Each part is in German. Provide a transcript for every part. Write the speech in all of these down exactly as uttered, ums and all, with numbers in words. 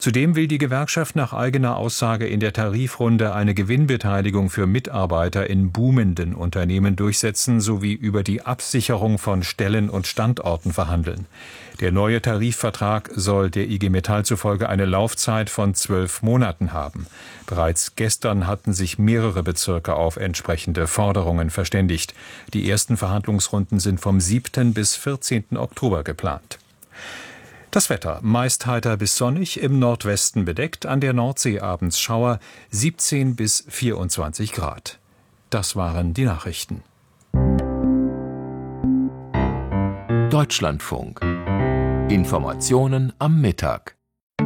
Zudem will die Gewerkschaft nach eigener Aussage in der Tarifrunde eine Gewinnbeteiligung für Mitarbeiter in boomenden Unternehmen durchsetzen sowie über die Absicherung von Stellen und Standorten verhandeln. Der neue Tarifvertrag soll der I G Metall zufolge eine Laufzeit von zwölf Monaten haben. Bereits gestern hatten sich mehrere Bezirke auf entsprechende Forderungen verständigt. Die ersten Verhandlungsrunden sind vom siebten bis vierzehnten Oktober geplant. Das Wetter: meist heiter bis sonnig, im Nordwesten bedeckt, an der Nordsee abends Schauer, siebzehn bis vierundzwanzig Grad. Das waren die Nachrichten. Deutschlandfunk. Informationen am Mittag.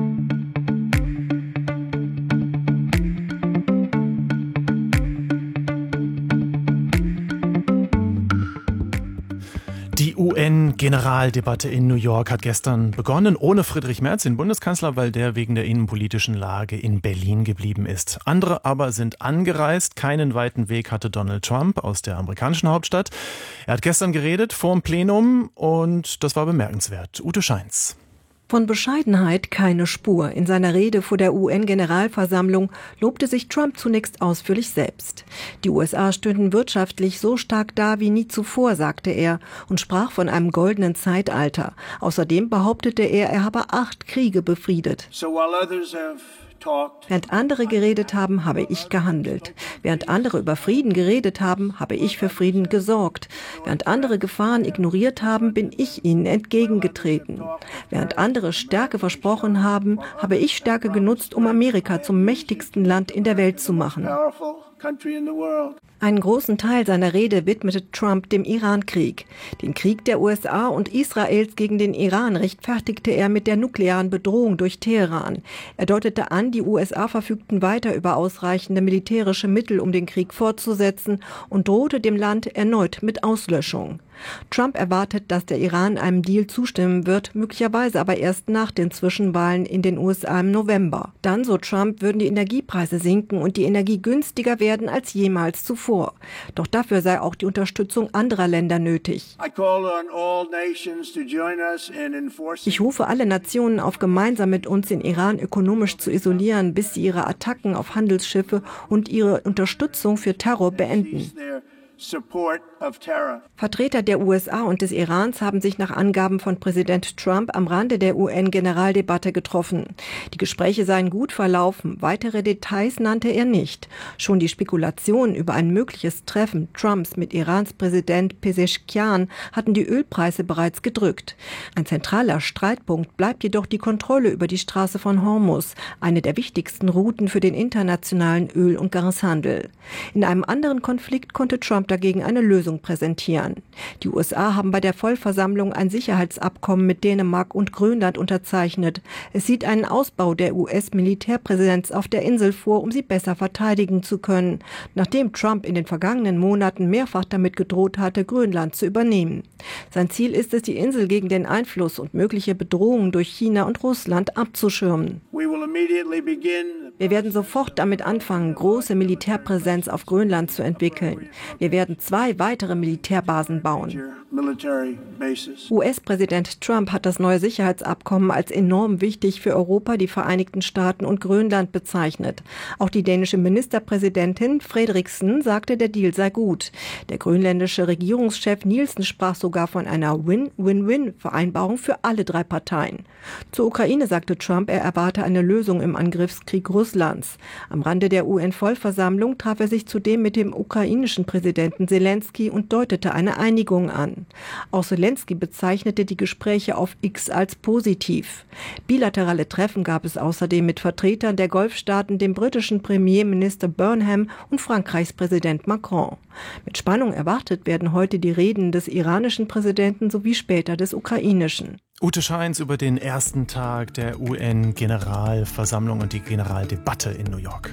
Die U N-Generaldebatte in New York hat gestern begonnen, ohne Friedrich Merz, den Bundeskanzler, weil der wegen der innenpolitischen Lage in Berlin geblieben ist. Andere aber sind angereist. Keinen weiten Weg hatte Donald Trump aus der amerikanischen Hauptstadt. Er hat gestern geredet vor dem Plenum und das war bemerkenswert. Ute Scheins. Von Bescheidenheit keine Spur. In seiner Rede vor der U N-Generalversammlung lobte sich Trump zunächst ausführlich selbst. Die U S A stünden wirtschaftlich so stark da wie nie zuvor, sagte er, und sprach von einem goldenen Zeitalter. Außerdem behauptete er, er habe acht Kriege befriedet. So while others have Während andere geredet haben, habe ich gehandelt. Während andere über Frieden geredet haben, habe ich für Frieden gesorgt. Während andere Gefahren ignoriert haben, bin ich ihnen entgegengetreten. Während andere Stärke versprochen haben, habe ich Stärke genutzt, um Amerika zum mächtigsten Land in der Welt zu machen. Einen großen Teil seiner Rede widmete Trump dem Iran-Krieg. Den Krieg der U S A und Israels gegen den Iran rechtfertigte er mit der nuklearen Bedrohung durch Teheran. Er deutete an, die U S A verfügten weiter über ausreichende militärische Mittel, um den Krieg fortzusetzen, und drohte dem Land erneut mit Auslöschung. Trump erwartet, dass der Iran einem Deal zustimmen wird, möglicherweise aber erst nach den Zwischenwahlen in den U S A im November. Dann, so Trump, würden die Energiepreise sinken und die Energie günstiger werden als jemals zuvor. Doch dafür sei auch die Unterstützung anderer Länder nötig. Ich rufe alle Nationen auf, gemeinsam mit uns den Iran ökonomisch zu isolieren, bis sie ihre Attacken auf Handelsschiffe und ihre Unterstützung für Terror beenden. Vertreter der U S A und des Irans haben sich nach Angaben von Präsident Trump am Rande der U N-Generaldebatte getroffen. Die Gespräche seien gut verlaufen. Weitere Details nannte er nicht. Schon die Spekulationen über ein mögliches Treffen Trumps mit Irans Präsident Pezeshkian hatten die Ölpreise bereits gedrückt. Ein zentraler Streitpunkt bleibt jedoch die Kontrolle über die Straße von Hormuz, eine der wichtigsten Routen für den internationalen Öl- und Gashandel. In einem anderen Konflikt konnte Trump dagegen eine Lösung präsentieren. Die U S A haben bei der Vollversammlung ein Sicherheitsabkommen mit Dänemark und Grönland unterzeichnet. Es sieht einen Ausbau der U S-Militärpräsenz auf der Insel vor, um sie besser verteidigen zu können, nachdem Trump in den vergangenen Monaten mehrfach damit gedroht hatte, Grönland zu übernehmen. Sein Ziel ist es, die Insel gegen den Einfluss und mögliche Bedrohungen durch China und Russland abzuschirmen. Wir werden sofort damit anfangen, große Militärpräsenz auf Grönland zu entwickeln. Wir werden zwei weitere Militärbasen bauen. U S-Präsident Trump hat das neue Sicherheitsabkommen als enorm wichtig für Europa, die Vereinigten Staaten und Grönland bezeichnet. Auch die dänische Ministerpräsidentin Frederiksen sagte, der Deal sei gut. Der grönländische Regierungschef Nielsen sprach sogar von einer Win-Win-Win-Vereinbarung für alle drei Parteien. Zur Ukraine sagte Trump, er erwarte eine Lösung im Angriffskrieg Russlands. Am Rande der U N-Vollversammlung traf er sich zudem mit dem ukrainischen Präsidenten Zelensky und deutete eine Einigung an. Auch Zelensky bezeichnete die Gespräche auf X als positiv. Bilaterale Treffen gab es außerdem mit Vertretern der Golfstaaten, dem britischen Premierminister Burnham und Frankreichs Präsident Macron. Mit Spannung erwartet werden heute die Reden des iranischen Präsidenten sowie später des ukrainischen. Ute Scheins über den ersten Tag der U N-Generalversammlung und die Generaldebatte in New York.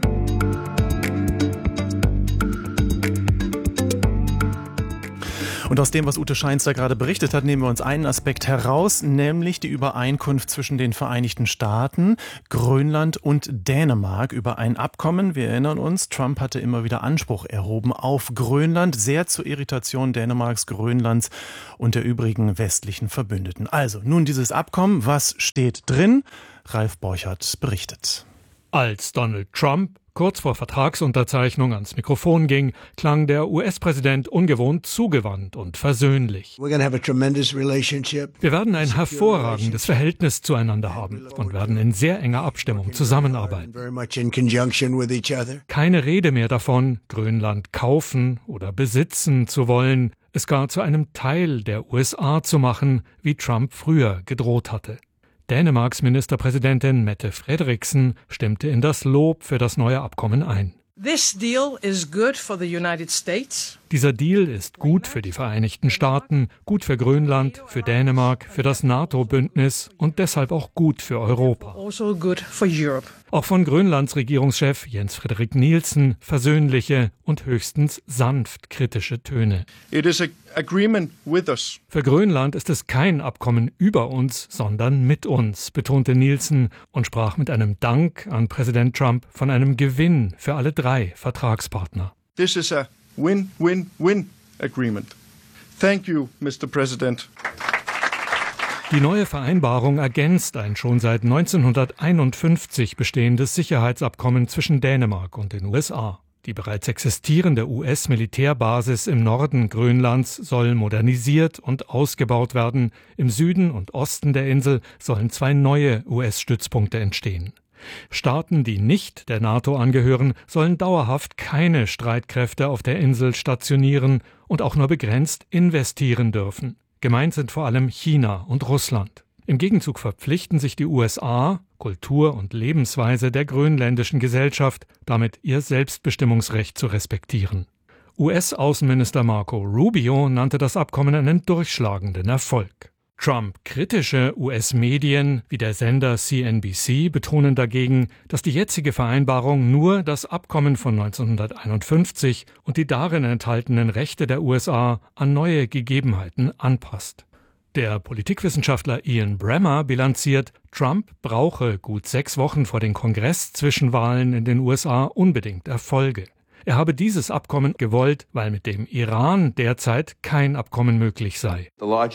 Und Und aus dem, was Ute Scheins da gerade berichtet hat, nehmen wir uns einen Aspekt heraus, nämlich die Übereinkunft zwischen den Vereinigten Staaten, Grönland und Dänemark über ein Abkommen. Wir erinnern uns, Trump hatte immer wieder Anspruch erhoben auf Grönland, sehr zur Irritation Dänemarks, Grönlands und der übrigen westlichen Verbündeten. Also, nun dieses Abkommen, was steht drin? Ralf Borchardt berichtet. Als Donald Trump kurz vor Vertragsunterzeichnung ans Mikrofon ging, klang der U S-Präsident ungewohnt zugewandt und versöhnlich. Wir werden ein hervorragendes Verhältnis zueinander haben und werden in sehr enger Abstimmung zusammenarbeiten. Keine Rede mehr davon, Grönland kaufen oder besitzen zu wollen, es gar zu einem Teil der U S A zu machen, wie Trump früher gedroht hatte. Dänemarks Ministerpräsidentin Mette Frederiksen stimmte in das Lob für das neue Abkommen ein. This deal is good for the United States. Dieser Deal ist gut für die Vereinigten Staaten, gut für Grönland, für Dänemark, für das NATO-Bündnis und deshalb auch gut für Europa. Also good for Europe. Auch von Grönlands Regierungschef Jens Frederik Nielsen versöhnliche und höchstens sanft kritische Töne. It is an agreement with us. Für Grönland ist es kein Abkommen über uns, sondern mit uns, betonte Nielsen und sprach mit einem Dank an Präsident Trump von einem Gewinn für alle drei Vertragspartner. This is a win-win-win agreement. Thank you, Mister President. Die neue Vereinbarung ergänzt ein schon seit neunzehnhunderteinundfünfzig bestehendes Sicherheitsabkommen zwischen Dänemark und den U S A. Die bereits existierende U S-Militärbasis im Norden Grönlands soll modernisiert und ausgebaut werden. Im Süden und Osten der Insel sollen zwei neue U S-Stützpunkte entstehen. Staaten, die nicht der NATO angehören, sollen dauerhaft keine Streitkräfte auf der Insel stationieren und auch nur begrenzt investieren dürfen. Gemeint sind vor allem China und Russland. Im Gegenzug verpflichten sich die U S A, Kultur und Lebensweise der grönländischen Gesellschaft, damit ihr Selbstbestimmungsrecht zu respektieren. U S-Außenminister Marco Rubio nannte das Abkommen einen durchschlagenden Erfolg. Trump-kritische U S-Medien wie der Sender C N B C betonen dagegen, dass die jetzige Vereinbarung nur das Abkommen von neunzehnhunderteinundfünfzig und die darin enthaltenen Rechte der U S A an neue Gegebenheiten anpasst. Der Politikwissenschaftler Ian Bremmer bilanziert, Trump brauche gut sechs Wochen vor den Kongress-Zwischenwahlen in den U S A unbedingt Erfolge. Er habe dieses Abkommen gewollt, weil mit dem Iran derzeit kein Abkommen möglich sei.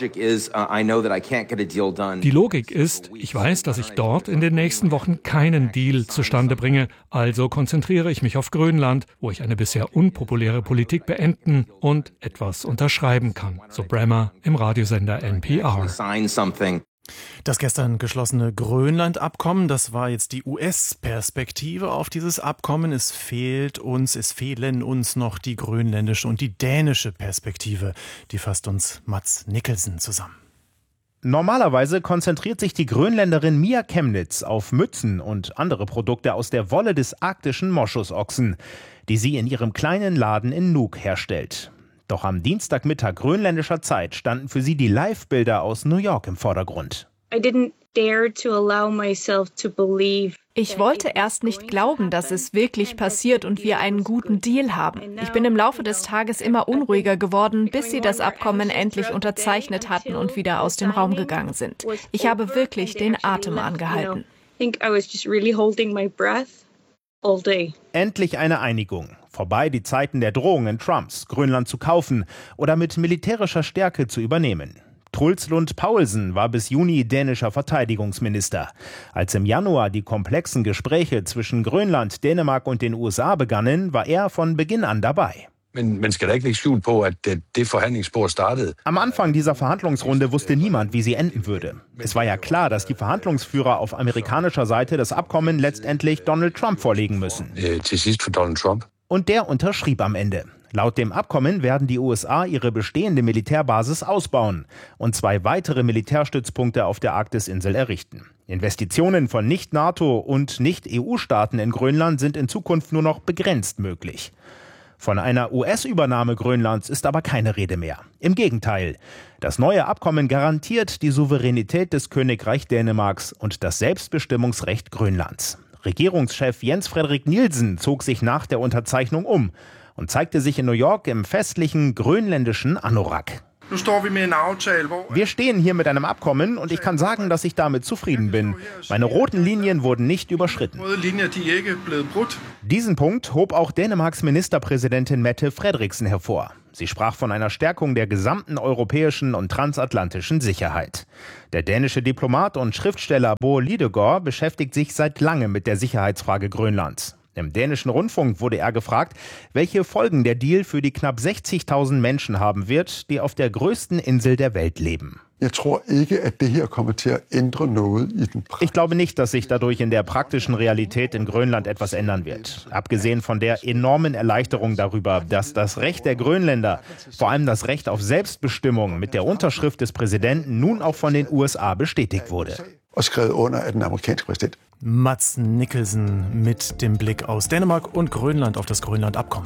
Die Logik ist, ich weiß, dass ich dort in den nächsten Wochen keinen Deal zustande bringe, also konzentriere ich mich auf Grönland, wo ich eine bisher unpopuläre Politik beenden und etwas unterschreiben kann, so Bremmer im Radiosender N P R. Das gestern geschlossene Grönland-Abkommen, das war jetzt die U S-Perspektive auf dieses Abkommen. Es fehlt uns, es fehlen uns noch die grönländische und die dänische Perspektive. Die fasst uns Mats Nicholson zusammen. Normalerweise konzentriert sich die Grönländerin Mia Chemnitz auf Mützen und andere Produkte aus der Wolle des arktischen Moschusochsen, die sie in ihrem kleinen Laden in Nuuk herstellt. Doch am Dienstagmittag grönländischer Zeit standen für sie die Live-Bilder aus New York im Vordergrund. Ich wollte erst nicht glauben, dass es wirklich passiert und wir einen guten Deal haben. Ich bin im Laufe des Tages immer unruhiger geworden, bis sie das Abkommen endlich unterzeichnet hatten und wieder aus dem Raum gegangen sind. Ich habe wirklich den Atem angehalten. Endlich eine Einigung. Vorbei die Zeiten der Drohungen Trumps, Grönland zu kaufen oder mit militärischer Stärke zu übernehmen. Truls Lund Poulsen war bis Juni dänischer Verteidigungsminister. Als im Januar die komplexen Gespräche zwischen Grönland, Dänemark und den U S A begannen, war er von Beginn an dabei. Am Anfang dieser Verhandlungsrunde wusste niemand, wie sie enden würde. Es war ja klar, dass die Verhandlungsführer auf amerikanischer Seite das Abkommen letztendlich Donald Trump vorlegen müssen. Und der unterschrieb am Ende. Laut dem Abkommen werden die U S A ihre bestehende Militärbasis ausbauen und zwei weitere Militärstützpunkte auf der Arktisinsel errichten. Investitionen von Nicht-NATO- und Nicht-E U-Staaten in Grönland sind in Zukunft nur noch begrenzt möglich. Von einer U S-Übernahme Grönlands ist aber keine Rede mehr. Im Gegenteil. Das neue Abkommen garantiert die Souveränität des Königreich Dänemarks und das Selbstbestimmungsrecht Grönlands. Regierungschef Jens Frederik Nielsen zog sich nach der Unterzeichnung um und zeigte sich in New York im festlichen grönländischen Anorak. Wir stehen hier mit einem Abkommen und ich kann sagen, dass ich damit zufrieden bin. Meine roten Linien wurden nicht überschritten. Diesen Punkt hob auch Dänemarks Ministerpräsidentin Mette Frederiksen hervor. Sie sprach von einer Stärkung der gesamten europäischen und transatlantischen Sicherheit. Der dänische Diplomat und Schriftsteller Bo Lidegaard beschäftigt sich seit langem mit der Sicherheitsfrage Grönlands. Im dänischen Rundfunk wurde er gefragt, welche Folgen der Deal für die knapp sechzigtausend Menschen haben wird, die auf der größten Insel der Welt leben. Ich glaube nicht, dass sich dadurch in der praktischen Realität in Grönland etwas ändern wird. Abgesehen von der enormen Erleichterung darüber, dass das Recht der Grönländer, vor allem das Recht auf Selbstbestimmung mit der Unterschrift des Präsidenten nun auch von den U S A bestätigt wurde. Mads Mikkelsen mit dem Blick aus Dänemark und Grönland auf das Grönland-Abkommen.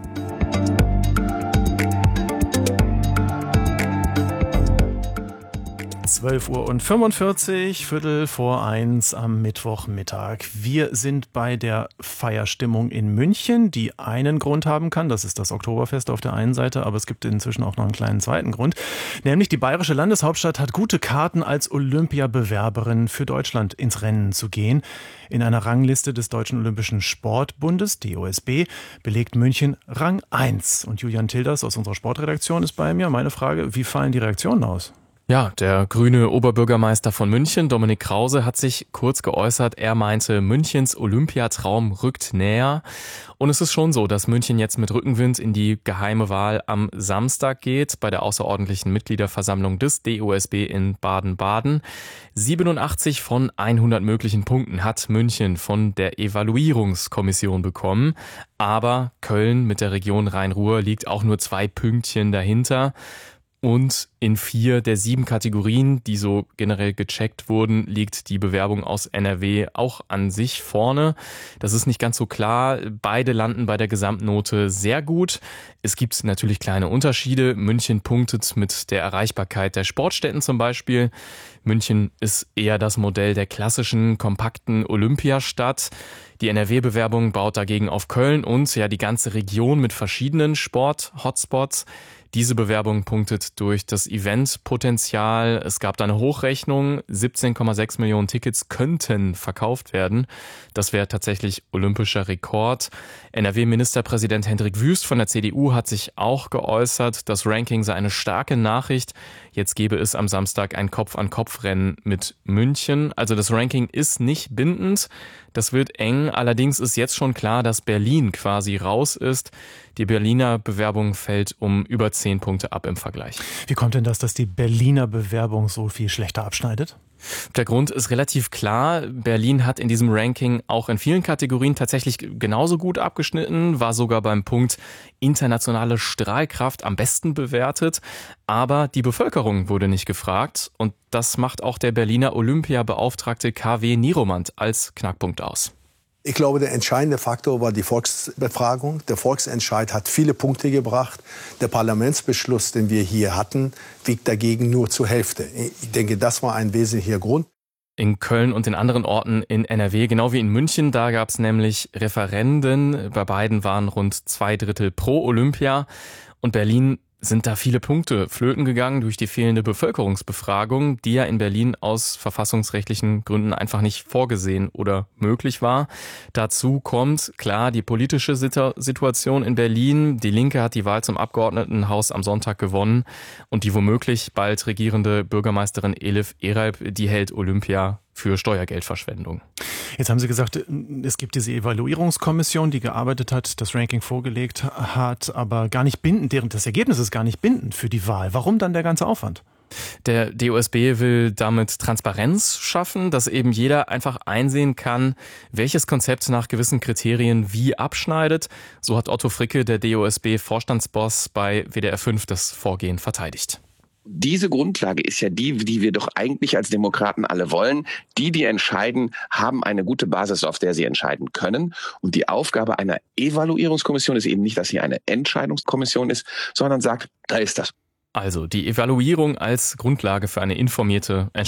zwölf Uhr und fünfundvierzig, Viertel vor eins am Mittwochmittag. Wir sind bei der Feierstimmung in München, die einen Grund haben kann. Das ist das Oktoberfest auf der einen Seite, aber es gibt inzwischen auch noch einen kleinen zweiten Grund. Nämlich die bayerische Landeshauptstadt hat gute Karten, als Olympiabewerberin für Deutschland ins Rennen zu gehen. In einer Rangliste des Deutschen Olympischen Sportbundes, D O S B, belegt München Rang eins. Und Julian Tilders aus unserer Sportredaktion ist bei mir. Meine Frage, wie fallen die Reaktionen aus? Ja, der grüne Oberbürgermeister von München, Dominik Krause, hat sich kurz geäußert. Er meinte, Münchens Olympiatraum rückt näher. Und es ist schon so, dass München jetzt mit Rückenwind in die geheime Wahl am Samstag geht, bei der außerordentlichen Mitgliederversammlung des D O S B in Baden-Baden. siebenundachtzig von hundert möglichen Punkten hat München von der Evaluierungskommission bekommen. Aber Köln mit der Region Rhein-Ruhr liegt auch nur zwei Pünktchen dahinter. Und in vier der sieben Kategorien, die so generell gecheckt wurden, liegt die Bewerbung aus N R W auch an sich vorne. Das ist nicht ganz so klar. Beide landen bei der Gesamtnote sehr gut. Es gibt natürlich kleine Unterschiede. München punktet mit der Erreichbarkeit der Sportstätten zum Beispiel. München ist eher das Modell der klassischen, kompakten Olympiastadt. Die N R W-Bewerbung baut dagegen auf Köln und ja die ganze Region mit verschiedenen Sport-Hotspots. Diese Bewerbung punktet durch das Eventpotenzial. Es gab da eine Hochrechnung. siebzehn Komma sechs Millionen Tickets könnten verkauft werden. Das wäre tatsächlich olympischer Rekord. N R W-Ministerpräsident Hendrik Wüst von der C D U hat sich auch geäußert. Das Ranking sei eine starke Nachricht. Jetzt gäbe es am Samstag ein Kopf-an-Kopf-Rennen mit München. Also das Ranking ist nicht bindend. Das wird eng. Allerdings ist jetzt schon klar, dass Berlin quasi raus ist. Die Berliner Bewerbung fällt um über zehn Punkte ab im Vergleich. Wie kommt denn das, dass die Berliner Bewerbung so viel schlechter abschneidet? Der Grund ist relativ klar. Berlin hat in diesem Ranking auch in vielen Kategorien tatsächlich genauso gut abgeschnitten, war sogar beim Punkt internationale Strahlkraft am besten bewertet. Aber die Bevölkerung wurde nicht gefragt und das macht auch der Berliner Olympiabeauftragte K W Nieromant als Knackpunkt aus. Ich glaube, der entscheidende Faktor war die Volksbefragung. Der Volksentscheid hat viele Punkte gebracht. Der Parlamentsbeschluss, den wir hier hatten, wiegt dagegen nur zur Hälfte. Ich denke, das war ein wesentlicher Grund. In Köln und in anderen Orten in N R W, genau wie in München, da gab es nämlich Referenden. Bei beiden waren rund zwei Drittel pro Olympia. Und Berlin sind da viele Punkte flöten gegangen durch die fehlende Bevölkerungsbefragung, die ja in Berlin aus verfassungsrechtlichen Gründen einfach nicht vorgesehen oder möglich war. Dazu kommt, klar, die politische Situation in Berlin. Die Linke hat die Wahl zum Abgeordnetenhaus am Sonntag gewonnen und die womöglich bald regierende Bürgermeisterin Elif Eralp, die hält Olympia für Steuergeldverschwendung. Jetzt haben Sie gesagt, es gibt diese Evaluierungskommission, die gearbeitet hat, das Ranking vorgelegt hat, aber gar nicht bindend, deren das Ergebnis ist gar nicht bindend für die Wahl. Warum dann der ganze Aufwand? Der D O S B will damit Transparenz schaffen, dass eben jeder einfach einsehen kann, welches Konzept nach gewissen Kriterien wie abschneidet. So hat Otto Fricke, der D O S B-Vorstandsboss bei W D R fünf, das Vorgehen verteidigt. Diese Grundlage ist ja die, die wir doch eigentlich als Demokraten alle wollen. Die, die entscheiden, haben eine gute Basis, auf der sie entscheiden können. Und die Aufgabe einer Evaluierungskommission ist eben nicht, dass sie eine Entscheidungskommission ist, sondern sagt, da ist das. Also die Evaluierung als Grundlage für eine informierte Entscheidung.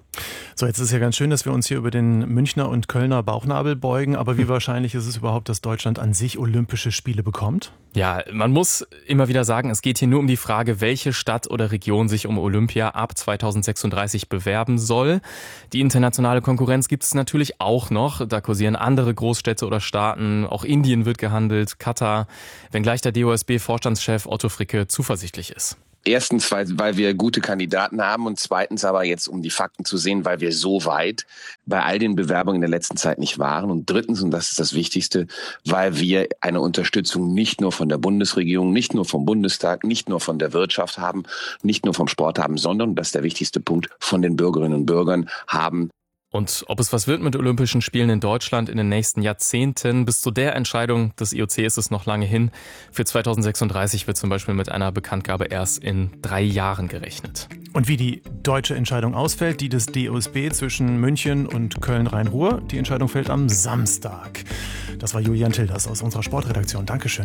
So, jetzt ist ja ganz schön, dass wir uns hier über den Münchner und Kölner Bauchnabel beugen, aber wie wahrscheinlich ist es überhaupt, dass Deutschland an sich Olympische Spiele bekommt? Ja, man muss immer wieder sagen, es geht hier nur um die Frage, welche Stadt oder Region sich um Olympia ab zweitausendsechsunddreißig bewerben soll. Die internationale Konkurrenz gibt es natürlich auch noch. Da kursieren andere Großstädte oder Staaten. Auch Indien wird gehandelt, Katar, wenngleich der D O S B-Vorstandschef Otto Fricke zuversichtlich ist. Erstens, weil, weil wir gute Kandidaten haben und zweitens aber jetzt, um die Fakten zu sehen, weil wir so weit bei all den Bewerbungen in der letzten Zeit nicht waren und drittens, und das ist das Wichtigste, weil wir eine Unterstützung nicht nur von der Bundesregierung, nicht nur vom Bundestag, nicht nur von der Wirtschaft haben, nicht nur vom Sport haben, sondern, das ist der wichtigste Punkt, von den Bürgerinnen und Bürgern haben. Und ob es was wird mit Olympischen Spielen in Deutschland in den nächsten Jahrzehnten, bis zu der Entscheidung des I O C ist es noch lange hin. Für zweitausendsechsunddreißig wird zum Beispiel mit einer Bekanntgabe erst in drei Jahren gerechnet. Und wie die deutsche Entscheidung ausfällt, die des D O S B zwischen München und Köln-Rhein-Ruhr, die Entscheidung fällt am Samstag. Das war Julian Tilders aus unserer Sportredaktion. Dankeschön.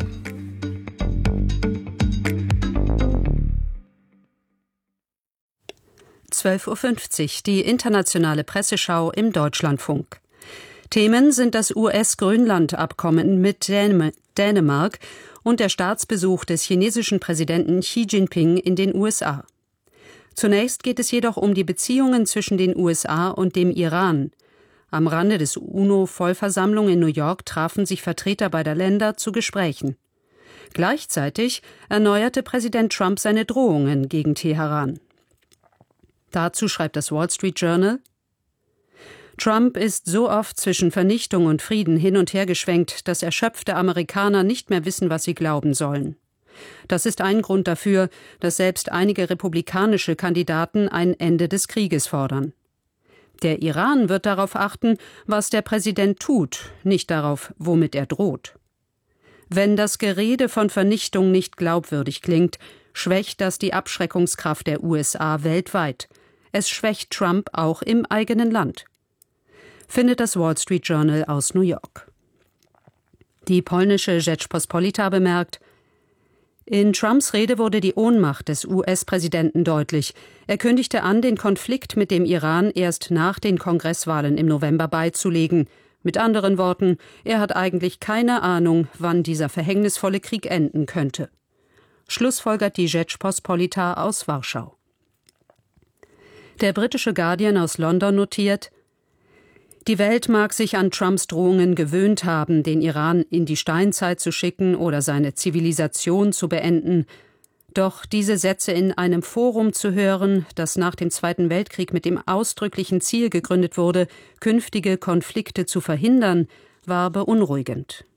zwölf Uhr fünfzig, die internationale Presseschau im Deutschlandfunk. Themen sind das U S-Grönland-Abkommen mit Dän- Dänemark und der Staatsbesuch des chinesischen Präsidenten Xi Jinping in den U S A. Zunächst geht es jedoch um die Beziehungen zwischen den U S A und dem Iran. Am Rande des UNO-Vollversammlung in New York trafen sich Vertreter beider Länder zu Gesprächen. Gleichzeitig erneuerte Präsident Trump seine Drohungen gegen Teheran. Dazu schreibt das Wall Street Journal: Trump ist so oft zwischen Vernichtung und Frieden hin und her geschwenkt, dass erschöpfte Amerikaner nicht mehr wissen, was sie glauben sollen. Das ist ein Grund dafür, dass selbst einige republikanische Kandidaten ein Ende des Krieges fordern. Der Iran wird darauf achten, was der Präsident tut, nicht darauf, womit er droht. Wenn das Gerede von Vernichtung nicht glaubwürdig klingt, schwächt das die Abschreckungskraft der U S A weltweit. Es schwächt Trump auch im eigenen Land. Findet das Wall Street Journal aus New York. Die polnische Rzeczpospolita bemerkt: In Trumps Rede wurde die Ohnmacht des U S-Präsidenten deutlich. Er kündigte an, den Konflikt mit dem Iran erst nach den Kongresswahlen im November beizulegen. Mit anderen Worten, er hat eigentlich keine Ahnung, wann dieser verhängnisvolle Krieg enden könnte. Schlussfolgert die Rzeczpospolita aus Warschau. Der britische Guardian aus London notiert: Die Welt mag sich an Trumps Drohungen gewöhnt haben, den Iran in die Steinzeit zu schicken oder seine Zivilisation zu beenden. Doch diese Sätze in einem Forum zu hören, das nach dem Zweiten Weltkrieg mit dem ausdrücklichen Ziel gegründet wurde, künftige Konflikte zu verhindern, war beunruhigend.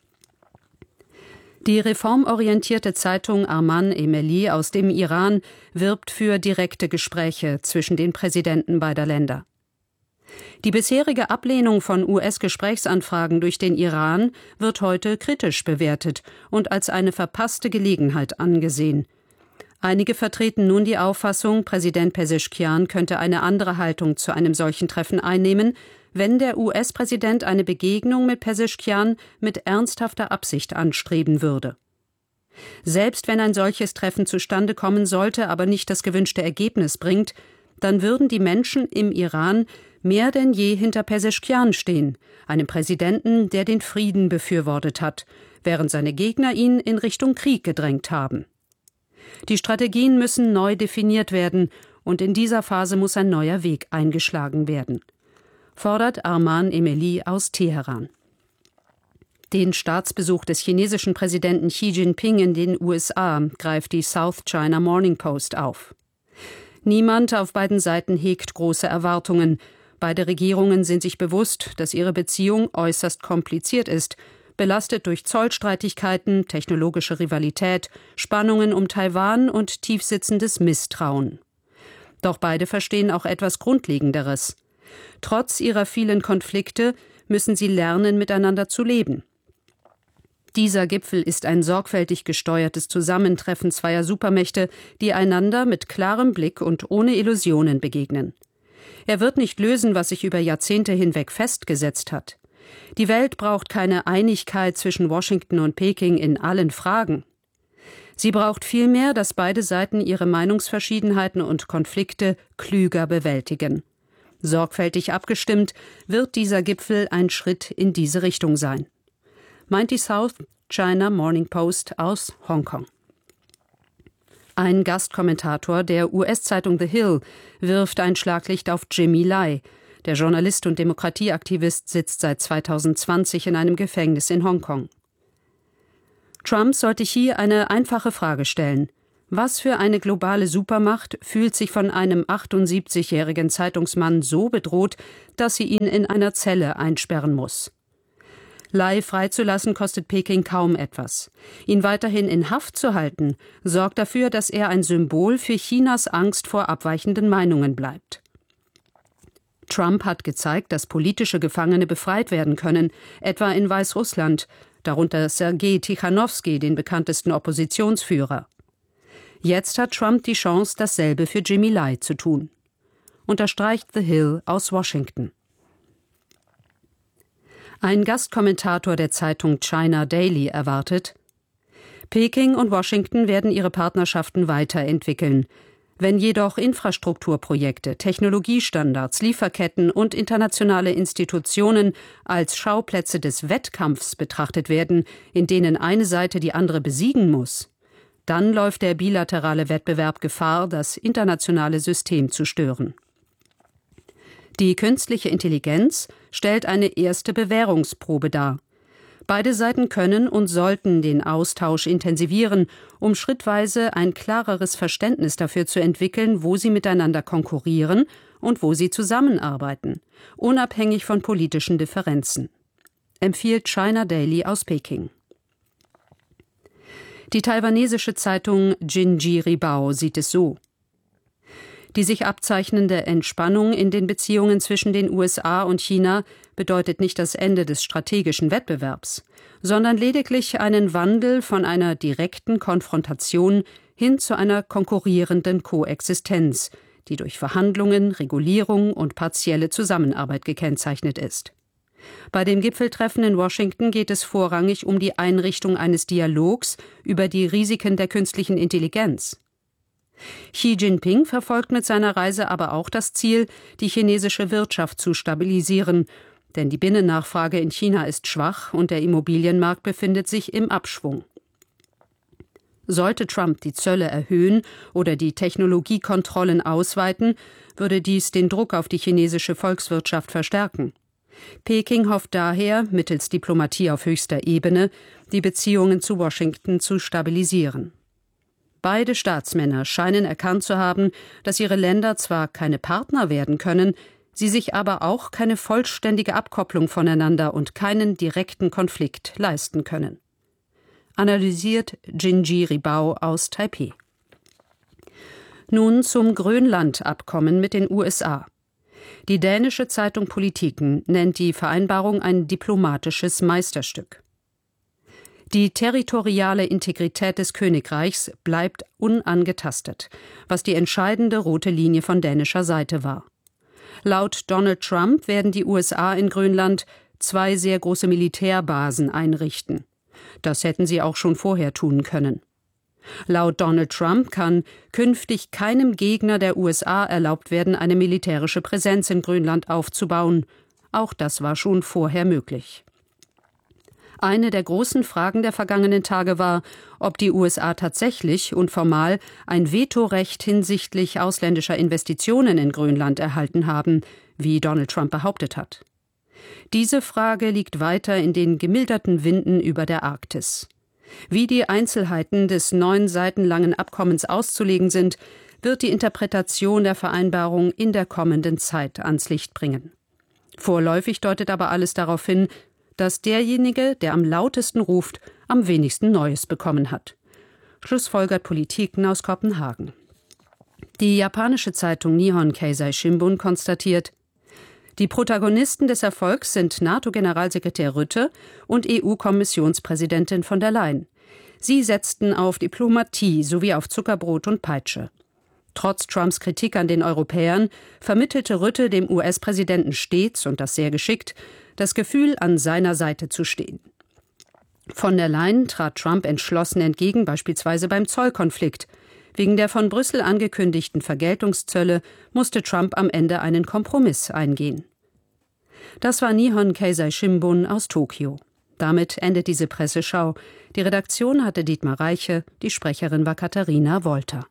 Die reformorientierte Zeitung Arman Emeli aus dem Iran wirbt für direkte Gespräche zwischen den Präsidenten beider Länder. Die bisherige Ablehnung von U S-Gesprächsanfragen durch den Iran wird heute kritisch bewertet und als eine verpasste Gelegenheit angesehen. Einige vertreten nun die Auffassung, Präsident Pezeshkian könnte eine andere Haltung zu einem solchen Treffen einnehmen, wenn der U S-Präsident eine Begegnung mit Pezeshkian mit ernsthafter Absicht anstreben würde. Selbst wenn ein solches Treffen zustande kommen sollte, aber nicht das gewünschte Ergebnis bringt, dann würden die Menschen im Iran mehr denn je hinter Pezeshkian stehen, einem Präsidenten, der den Frieden befürwortet hat, während seine Gegner ihn in Richtung Krieg gedrängt haben. Die Strategien müssen neu definiert werden und in dieser Phase muss ein neuer Weg eingeschlagen werden, fordert Arman Emeli aus Teheran. Den Staatsbesuch des chinesischen Präsidenten Xi Jinping in den U S A greift die South China Morning Post auf. Niemand auf beiden Seiten hegt große Erwartungen. Beide Regierungen sind sich bewusst, dass ihre Beziehung äußerst kompliziert ist, belastet durch Zollstreitigkeiten, technologische Rivalität, Spannungen um Taiwan und tiefsitzendes Misstrauen. Doch beide verstehen auch etwas Grundlegenderes. Trotz ihrer vielen Konflikte müssen sie lernen, miteinander zu leben. Dieser Gipfel ist ein sorgfältig gesteuertes Zusammentreffen zweier Supermächte, die einander mit klarem Blick und ohne Illusionen begegnen. Er wird nicht lösen, was sich über Jahrzehnte hinweg festgesetzt hat. Die Welt braucht keine Einigkeit zwischen Washington und Peking in allen Fragen. Sie braucht vielmehr, dass beide Seiten ihre Meinungsverschiedenheiten und Konflikte klüger bewältigen. Sorgfältig abgestimmt wird dieser Gipfel ein Schritt in diese Richtung sein, meint die South China Morning Post aus Hongkong. Ein Gastkommentator der U S-Zeitung The Hill wirft ein Schlaglicht auf Jimmy Lai. Der Journalist und Demokratieaktivist sitzt seit zweitausendzwanzig in einem Gefängnis in Hongkong. Trump sollte hier eine einfache Frage stellen. Was für eine globale Supermacht fühlt sich von einem achtundsiebzigjährigen Zeitungsmann so bedroht, dass sie ihn in einer Zelle einsperren muss? Lai freizulassen kostet Peking kaum etwas. Ihn weiterhin in Haft zu halten, sorgt dafür, dass er ein Symbol für Chinas Angst vor abweichenden Meinungen bleibt. Trump hat gezeigt, dass politische Gefangene befreit werden können, etwa in Weißrussland, darunter Sergei Tichanowski, den bekanntesten Oppositionsführer. Jetzt hat Trump die Chance, dasselbe für Jimmy Lai zu tun. Unterstreicht The Hill aus Washington. Ein Gastkommentator der Zeitung China Daily erwartet: Peking und Washington werden ihre Partnerschaften weiterentwickeln. Wenn jedoch Infrastrukturprojekte, Technologiestandards, Lieferketten und internationale Institutionen als Schauplätze des Wettkampfs betrachtet werden, in denen eine Seite die andere besiegen muss, dann läuft der bilaterale Wettbewerb Gefahr, das internationale System zu stören. Die künstliche Intelligenz stellt eine erste Bewährungsprobe dar. Beide Seiten können und sollten den Austausch intensivieren, um schrittweise ein klareres Verständnis dafür zu entwickeln, wo sie miteinander konkurrieren und wo sie zusammenarbeiten, unabhängig von politischen Differenzen, empfiehlt China Daily aus Peking. Die taiwanesische Zeitung Jinji Ribao sieht es so: Die sich abzeichnende Entspannung in den Beziehungen zwischen den U S A und China bedeutet nicht das Ende des strategischen Wettbewerbs, sondern lediglich einen Wandel von einer direkten Konfrontation hin zu einer konkurrierenden Koexistenz, die durch Verhandlungen, Regulierung und partielle Zusammenarbeit gekennzeichnet ist. Bei dem Gipfeltreffen in Washington geht es vorrangig um die Einrichtung eines Dialogs über die Risiken der künstlichen Intelligenz. Xi Jinping verfolgt mit seiner Reise aber auch das Ziel, die chinesische Wirtschaft zu stabilisieren, denn die Binnennachfrage in China ist schwach und der Immobilienmarkt befindet sich im Abschwung. Sollte Trump die Zölle erhöhen oder die Technologiekontrollen ausweiten, würde dies den Druck auf die chinesische Volkswirtschaft verstärken. Peking hofft daher, mittels Diplomatie auf höchster Ebene, die Beziehungen zu Washington zu stabilisieren. Beide Staatsmänner scheinen erkannt zu haben, dass ihre Länder zwar keine Partner werden können, sie sich aber auch keine vollständige Abkopplung voneinander und keinen direkten Konflikt leisten können. Analysiert Jinji Ribao aus Taipeh. Nun zum Grönland-Abkommen mit den U S A. Die dänische Zeitung Politiken nennt die Vereinbarung ein diplomatisches Meisterstück. Die territoriale Integrität des Königreichs bleibt unangetastet, was die entscheidende rote Linie von dänischer Seite war. Laut Donald Trump werden die U S A in Grönland zwei sehr große Militärbasen einrichten. Das hätten sie auch schon vorher tun können. Laut Donald Trump kann künftig keinem Gegner der U S A erlaubt werden, eine militärische Präsenz in Grönland aufzubauen. Auch das war schon vorher möglich. Eine der großen Fragen der vergangenen Tage war, ob die U S A tatsächlich und formal ein Vetorecht hinsichtlich ausländischer Investitionen in Grönland erhalten haben, wie Donald Trump behauptet hat. Diese Frage liegt weiter in den gemilderten Winden über der Arktis. Wie die Einzelheiten des neun Seiten langen Abkommens auszulegen sind, wird die Interpretation der Vereinbarung in der kommenden Zeit ans Licht bringen. Vorläufig deutet aber alles darauf hin, dass derjenige, der am lautesten ruft, am wenigsten Neues bekommen hat. Schlussfolgert Politiken aus Kopenhagen. Die japanische Zeitung Nihon Keizai Shimbun konstatiert: Die Protagonisten des Erfolgs sind NATO-Generalsekretär Rutte und E U-Kommissionspräsidentin von der Leyen. Sie setzten auf Diplomatie sowie auf Zuckerbrot und Peitsche. Trotz Trumps Kritik an den Europäern vermittelte Rutte dem U S-Präsidenten stets, und das sehr geschickt, das Gefühl, an seiner Seite zu stehen. Von der Leyen trat Trump entschlossen entgegen, beispielsweise beim Zollkonflikt. Wegen der von Brüssel angekündigten Vergeltungszölle musste Trump am Ende einen Kompromiss eingehen. Das war Nihon Keizai Shimbun aus Tokio. Damit endet diese Presseschau. Die Redaktion hatte Dietmar Reiche, die Sprecherin war Katharina Wolter.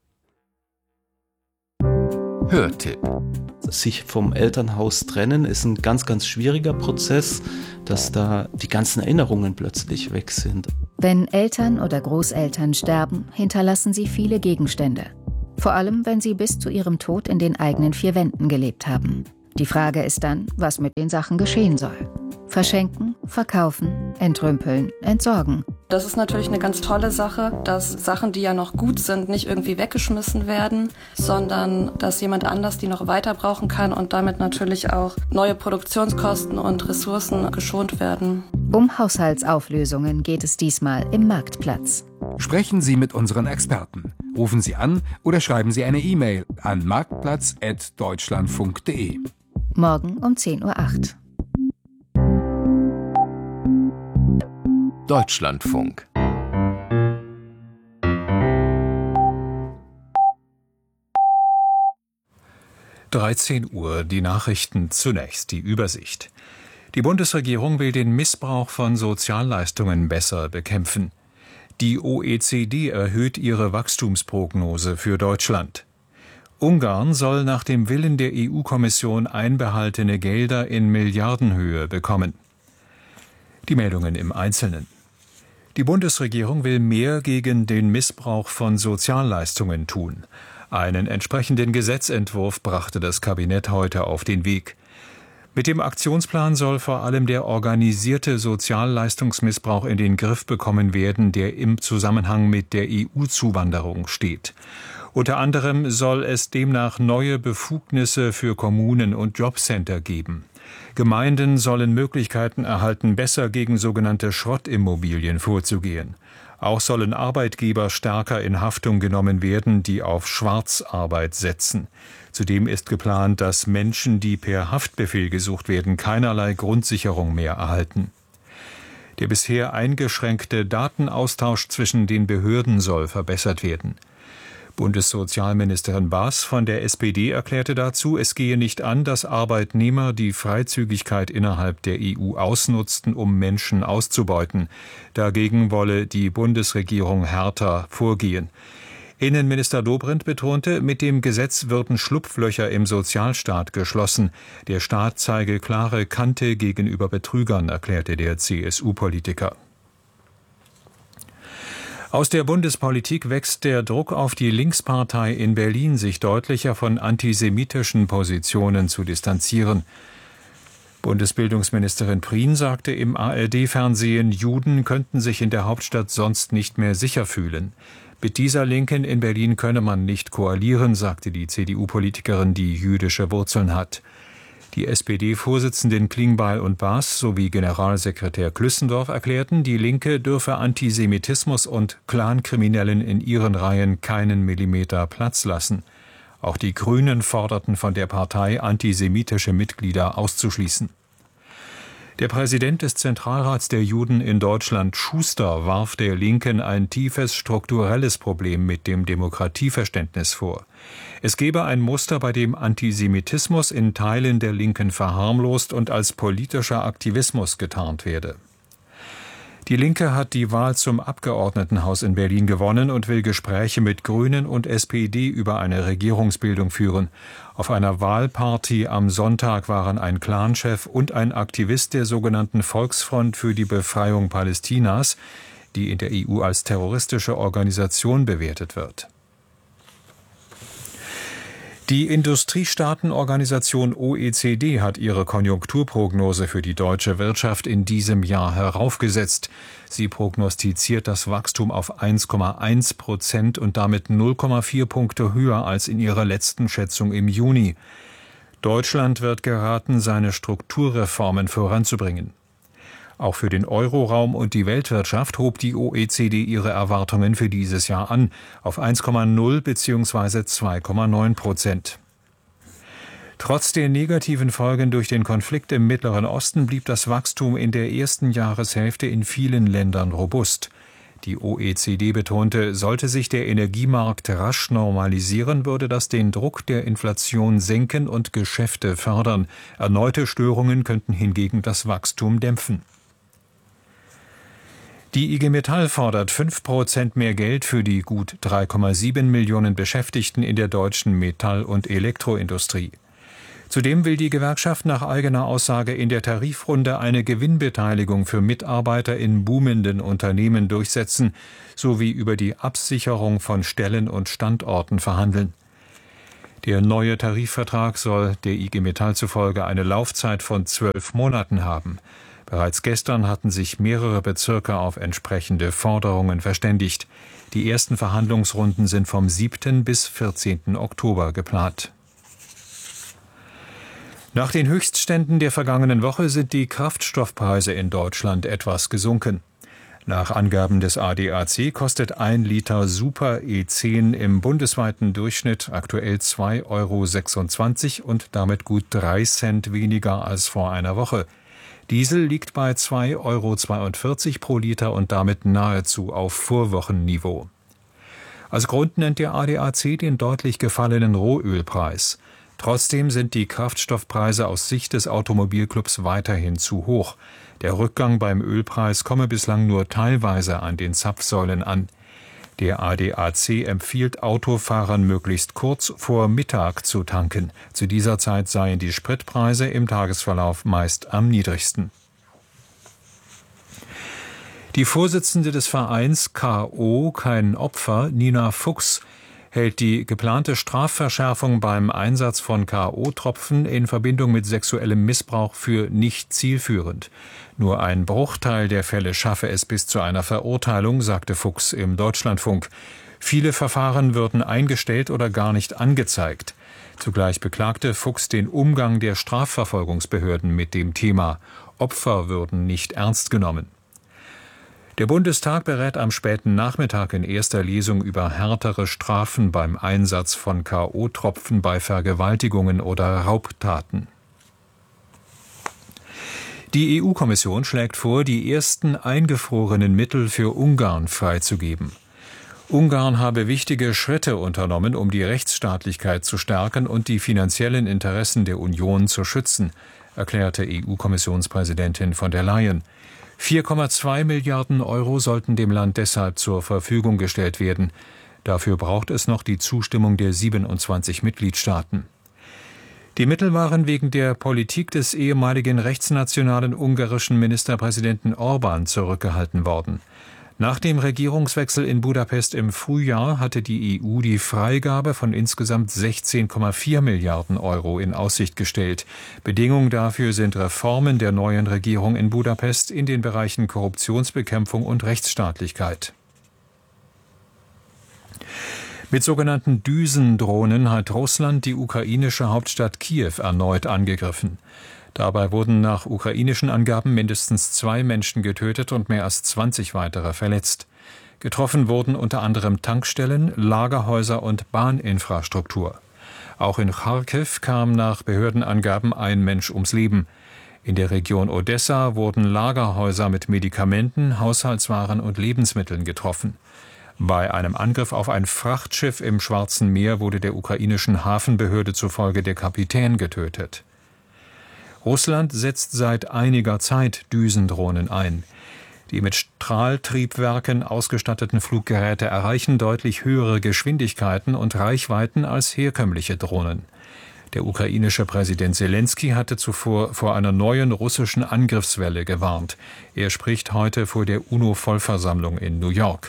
Hörtipp. Sich vom Elternhaus trennen ist ein ganz, ganz schwieriger Prozess, dass da die ganzen Erinnerungen plötzlich weg sind. Wenn Eltern oder Großeltern sterben, hinterlassen sie viele Gegenstände. Vor allem, wenn sie bis zu ihrem Tod in den eigenen vier Wänden gelebt haben. Die Frage ist dann, was mit den Sachen geschehen soll. Verschenken, verkaufen, entrümpeln, entsorgen. Das ist natürlich eine ganz tolle Sache, dass Sachen, die ja noch gut sind, nicht irgendwie weggeschmissen werden, sondern dass jemand anders die noch weiter brauchen kann und damit natürlich auch neue Produktionskosten und Ressourcen geschont werden. Um Haushaltsauflösungen geht es diesmal im Marktplatz. Sprechen Sie mit unseren Experten. Rufen Sie an oder schreiben Sie eine E-Mail an marktplatz at deutschlandfunk punkt de. Morgen um zehn Uhr acht. Deutschlandfunk. dreizehn Uhr, die Nachrichten zunächst, die Übersicht. Die Bundesregierung will den Missbrauch von Sozialleistungen besser bekämpfen. Die O E C D erhöht ihre Wachstumsprognose für Deutschland. Ungarn soll nach dem Willen der E U-Kommission einbehaltene Gelder in Milliardenhöhe bekommen. Die Meldungen im Einzelnen. Die Bundesregierung will mehr gegen den Missbrauch von Sozialleistungen tun. Einen entsprechenden Gesetzentwurf brachte das Kabinett heute auf den Weg. Mit dem Aktionsplan soll vor allem der organisierte Sozialleistungsmissbrauch in den Griff bekommen werden, der im Zusammenhang mit der E U-Zuwanderung steht. Unter anderem soll es demnach neue Befugnisse für Kommunen und Jobcenter geben. Gemeinden sollen Möglichkeiten erhalten, besser gegen sogenannte Schrottimmobilien vorzugehen. Auch sollen Arbeitgeber stärker in Haftung genommen werden, die auf Schwarzarbeit setzen. Zudem ist geplant, dass Menschen, die per Haftbefehl gesucht werden, keinerlei Grundsicherung mehr erhalten. Der bisher eingeschränkte Datenaustausch zwischen den Behörden soll verbessert werden. Bundessozialministerin Baas von der S P D erklärte dazu, es gehe nicht an, dass Arbeitnehmer die Freizügigkeit innerhalb der E U ausnutzten, um Menschen auszubeuten. Dagegen wolle die Bundesregierung härter vorgehen. Innenminister Dobrindt betonte, mit dem Gesetz würden Schlupflöcher im Sozialstaat geschlossen. Der Staat zeige klare Kante gegenüber Betrügern, erklärte der C S U-Politiker. Aus der Bundespolitik wächst der Druck auf die Linkspartei in Berlin, sich deutlicher von antisemitischen Positionen zu distanzieren. Bundesbildungsministerin Prien sagte im A R D-Fernsehen, Juden könnten sich in der Hauptstadt sonst nicht mehr sicher fühlen. Mit dieser Linken in Berlin könne man nicht koalieren, sagte die C D U-Politikerin, die jüdische Wurzeln hat. Die S P D-Vorsitzenden Klingbeil und Baas sowie Generalsekretär Klüssendorf erklärten, die Linke dürfe Antisemitismus und Clankriminellen in ihren Reihen keinen Millimeter Platz lassen. Auch die Grünen forderten von der Partei, antisemitische Mitglieder auszuschließen. Der Präsident des Zentralrats der Juden in Deutschland, Schuster, warf der Linken ein tiefes strukturelles Problem mit dem Demokratieverständnis vor. Es gebe ein Muster, bei dem Antisemitismus in Teilen der Linken verharmlost und als politischer Aktivismus getarnt werde. Die Linke hat die Wahl zum Abgeordnetenhaus in Berlin gewonnen und will Gespräche mit Grünen und S P D über eine Regierungsbildung führen. Auf einer Wahlparty am Sonntag waren ein Clanchef und ein Aktivist der sogenannten Volksfront für die Befreiung Palästinas, die in der E U als terroristische Organisation bewertet wird. Die Industriestaatenorganisation O E C D hat ihre Konjunkturprognose für die deutsche Wirtschaft in diesem Jahr heraufgesetzt. Sie prognostiziert das Wachstum auf eins Komma eins Prozent und damit null Komma vier Punkte höher als in ihrer letzten Schätzung im Juni. Deutschland wird geraten, seine Strukturreformen voranzubringen. Auch für den Euroraum und die Weltwirtschaft hob die O E C D ihre Erwartungen für dieses Jahr an, auf eins Komma null bzw. zwei Komma neun Prozent. Trotz der negativen Folgen durch den Konflikt im Mittleren Osten blieb das Wachstum in der ersten Jahreshälfte in vielen Ländern robust. Die O E C D betonte, sollte sich der Energiemarkt rasch normalisieren, würde das den Druck der Inflation senken und Geschäfte fördern. Erneute Störungen könnten hingegen das Wachstum dämpfen. Die I G Metall fordert fünf Prozent mehr Geld für die gut drei Komma sieben Millionen Beschäftigten in der deutschen Metall- und Elektroindustrie. Zudem will die Gewerkschaft nach eigener Aussage in der Tarifrunde eine Gewinnbeteiligung für Mitarbeiter in boomenden Unternehmen durchsetzen, sowie über die Absicherung von Stellen und Standorten verhandeln. Der neue Tarifvertrag soll der I G Metall zufolge eine Laufzeit von zwölf Monaten haben. Bereits gestern hatten sich mehrere Bezirke auf entsprechende Forderungen verständigt. Die ersten Verhandlungsrunden sind vom siebten bis vierzehnten Oktober geplant. Nach den Höchstständen der vergangenen Woche sind die Kraftstoffpreise in Deutschland etwas gesunken. Nach Angaben des A D A C kostet ein Liter Super E zehn im bundesweiten Durchschnitt aktuell zwei Euro sechsundzwanzig und damit gut drei Cent weniger als vor einer Woche. Diesel liegt bei zwei Euro zweiundvierzig pro Liter und damit nahezu auf Vorwochenniveau. Als Grund nennt der A D A C den deutlich gefallenen Rohölpreis. Trotzdem sind die Kraftstoffpreise aus Sicht des Automobilclubs weiterhin zu hoch. Der Rückgang beim Ölpreis komme bislang nur teilweise an den Zapfsäulen an. Der A D A C empfiehlt Autofahrern möglichst kurz vor Mittag zu tanken. Zu dieser Zeit seien die Spritpreise im Tagesverlauf meist am niedrigsten. Die Vorsitzende des Vereins K O Kein Opfer, Nina Fuchs, hält die geplante Strafverschärfung beim Einsatz von K O-Tropfen in Verbindung mit sexuellem Missbrauch für nicht zielführend. Nur ein Bruchteil der Fälle schaffe es bis zu einer Verurteilung, sagte Fuchs im Deutschlandfunk. Viele Verfahren würden eingestellt oder gar nicht angezeigt. Zugleich beklagte Fuchs den Umgang der Strafverfolgungsbehörden mit dem Thema. Opfer würden nicht ernst genommen. Der Bundestag berät am späten Nachmittag in erster Lesung über härtere Strafen beim Einsatz von K O-Tropfen bei Vergewaltigungen oder Raubtaten. Die E U-Kommission schlägt vor, die ersten eingefrorenen Mittel für Ungarn freizugeben. Ungarn habe wichtige Schritte unternommen, um die Rechtsstaatlichkeit zu stärken und die finanziellen Interessen der Union zu schützen, erklärte E U-Kommissionspräsidentin von der Leyen. vier Komma zwei Milliarden Euro sollten dem Land deshalb zur Verfügung gestellt werden. Dafür braucht es noch die Zustimmung der siebenundzwanzig Mitgliedstaaten. Die Mittel waren wegen der Politik des ehemaligen rechtsnationalen ungarischen Ministerpräsidenten Orbán zurückgehalten worden. Nach dem Regierungswechsel in Budapest im Frühjahr hatte die E U die Freigabe von insgesamt sechzehn Komma vier Milliarden Euro in Aussicht gestellt. Bedingung dafür sind Reformen der neuen Regierung in Budapest in den Bereichen Korruptionsbekämpfung und Rechtsstaatlichkeit. Mit sogenannten Düsendrohnen hat Russland die ukrainische Hauptstadt Kiew erneut angegriffen. Dabei wurden nach ukrainischen Angaben mindestens zwei Menschen getötet und mehr als zwanzig weitere verletzt. Getroffen wurden unter anderem Tankstellen, Lagerhäuser und Bahninfrastruktur. Auch in Charkiw kam nach Behördenangaben ein Mensch ums Leben. In der Region Odessa wurden Lagerhäuser mit Medikamenten, Haushaltswaren und Lebensmitteln getroffen. Bei einem Angriff auf ein Frachtschiff im Schwarzen Meer wurde der ukrainischen Hafenbehörde zufolge der Kapitän getötet. Russland setzt seit einiger Zeit Düsendrohnen ein. Die mit Strahltriebwerken ausgestatteten Fluggeräte erreichen deutlich höhere Geschwindigkeiten und Reichweiten als herkömmliche Drohnen. Der ukrainische Präsident Selenskyj hatte zuvor vor einer neuen russischen Angriffswelle gewarnt. Er spricht heute vor der UNO-Vollversammlung in New York.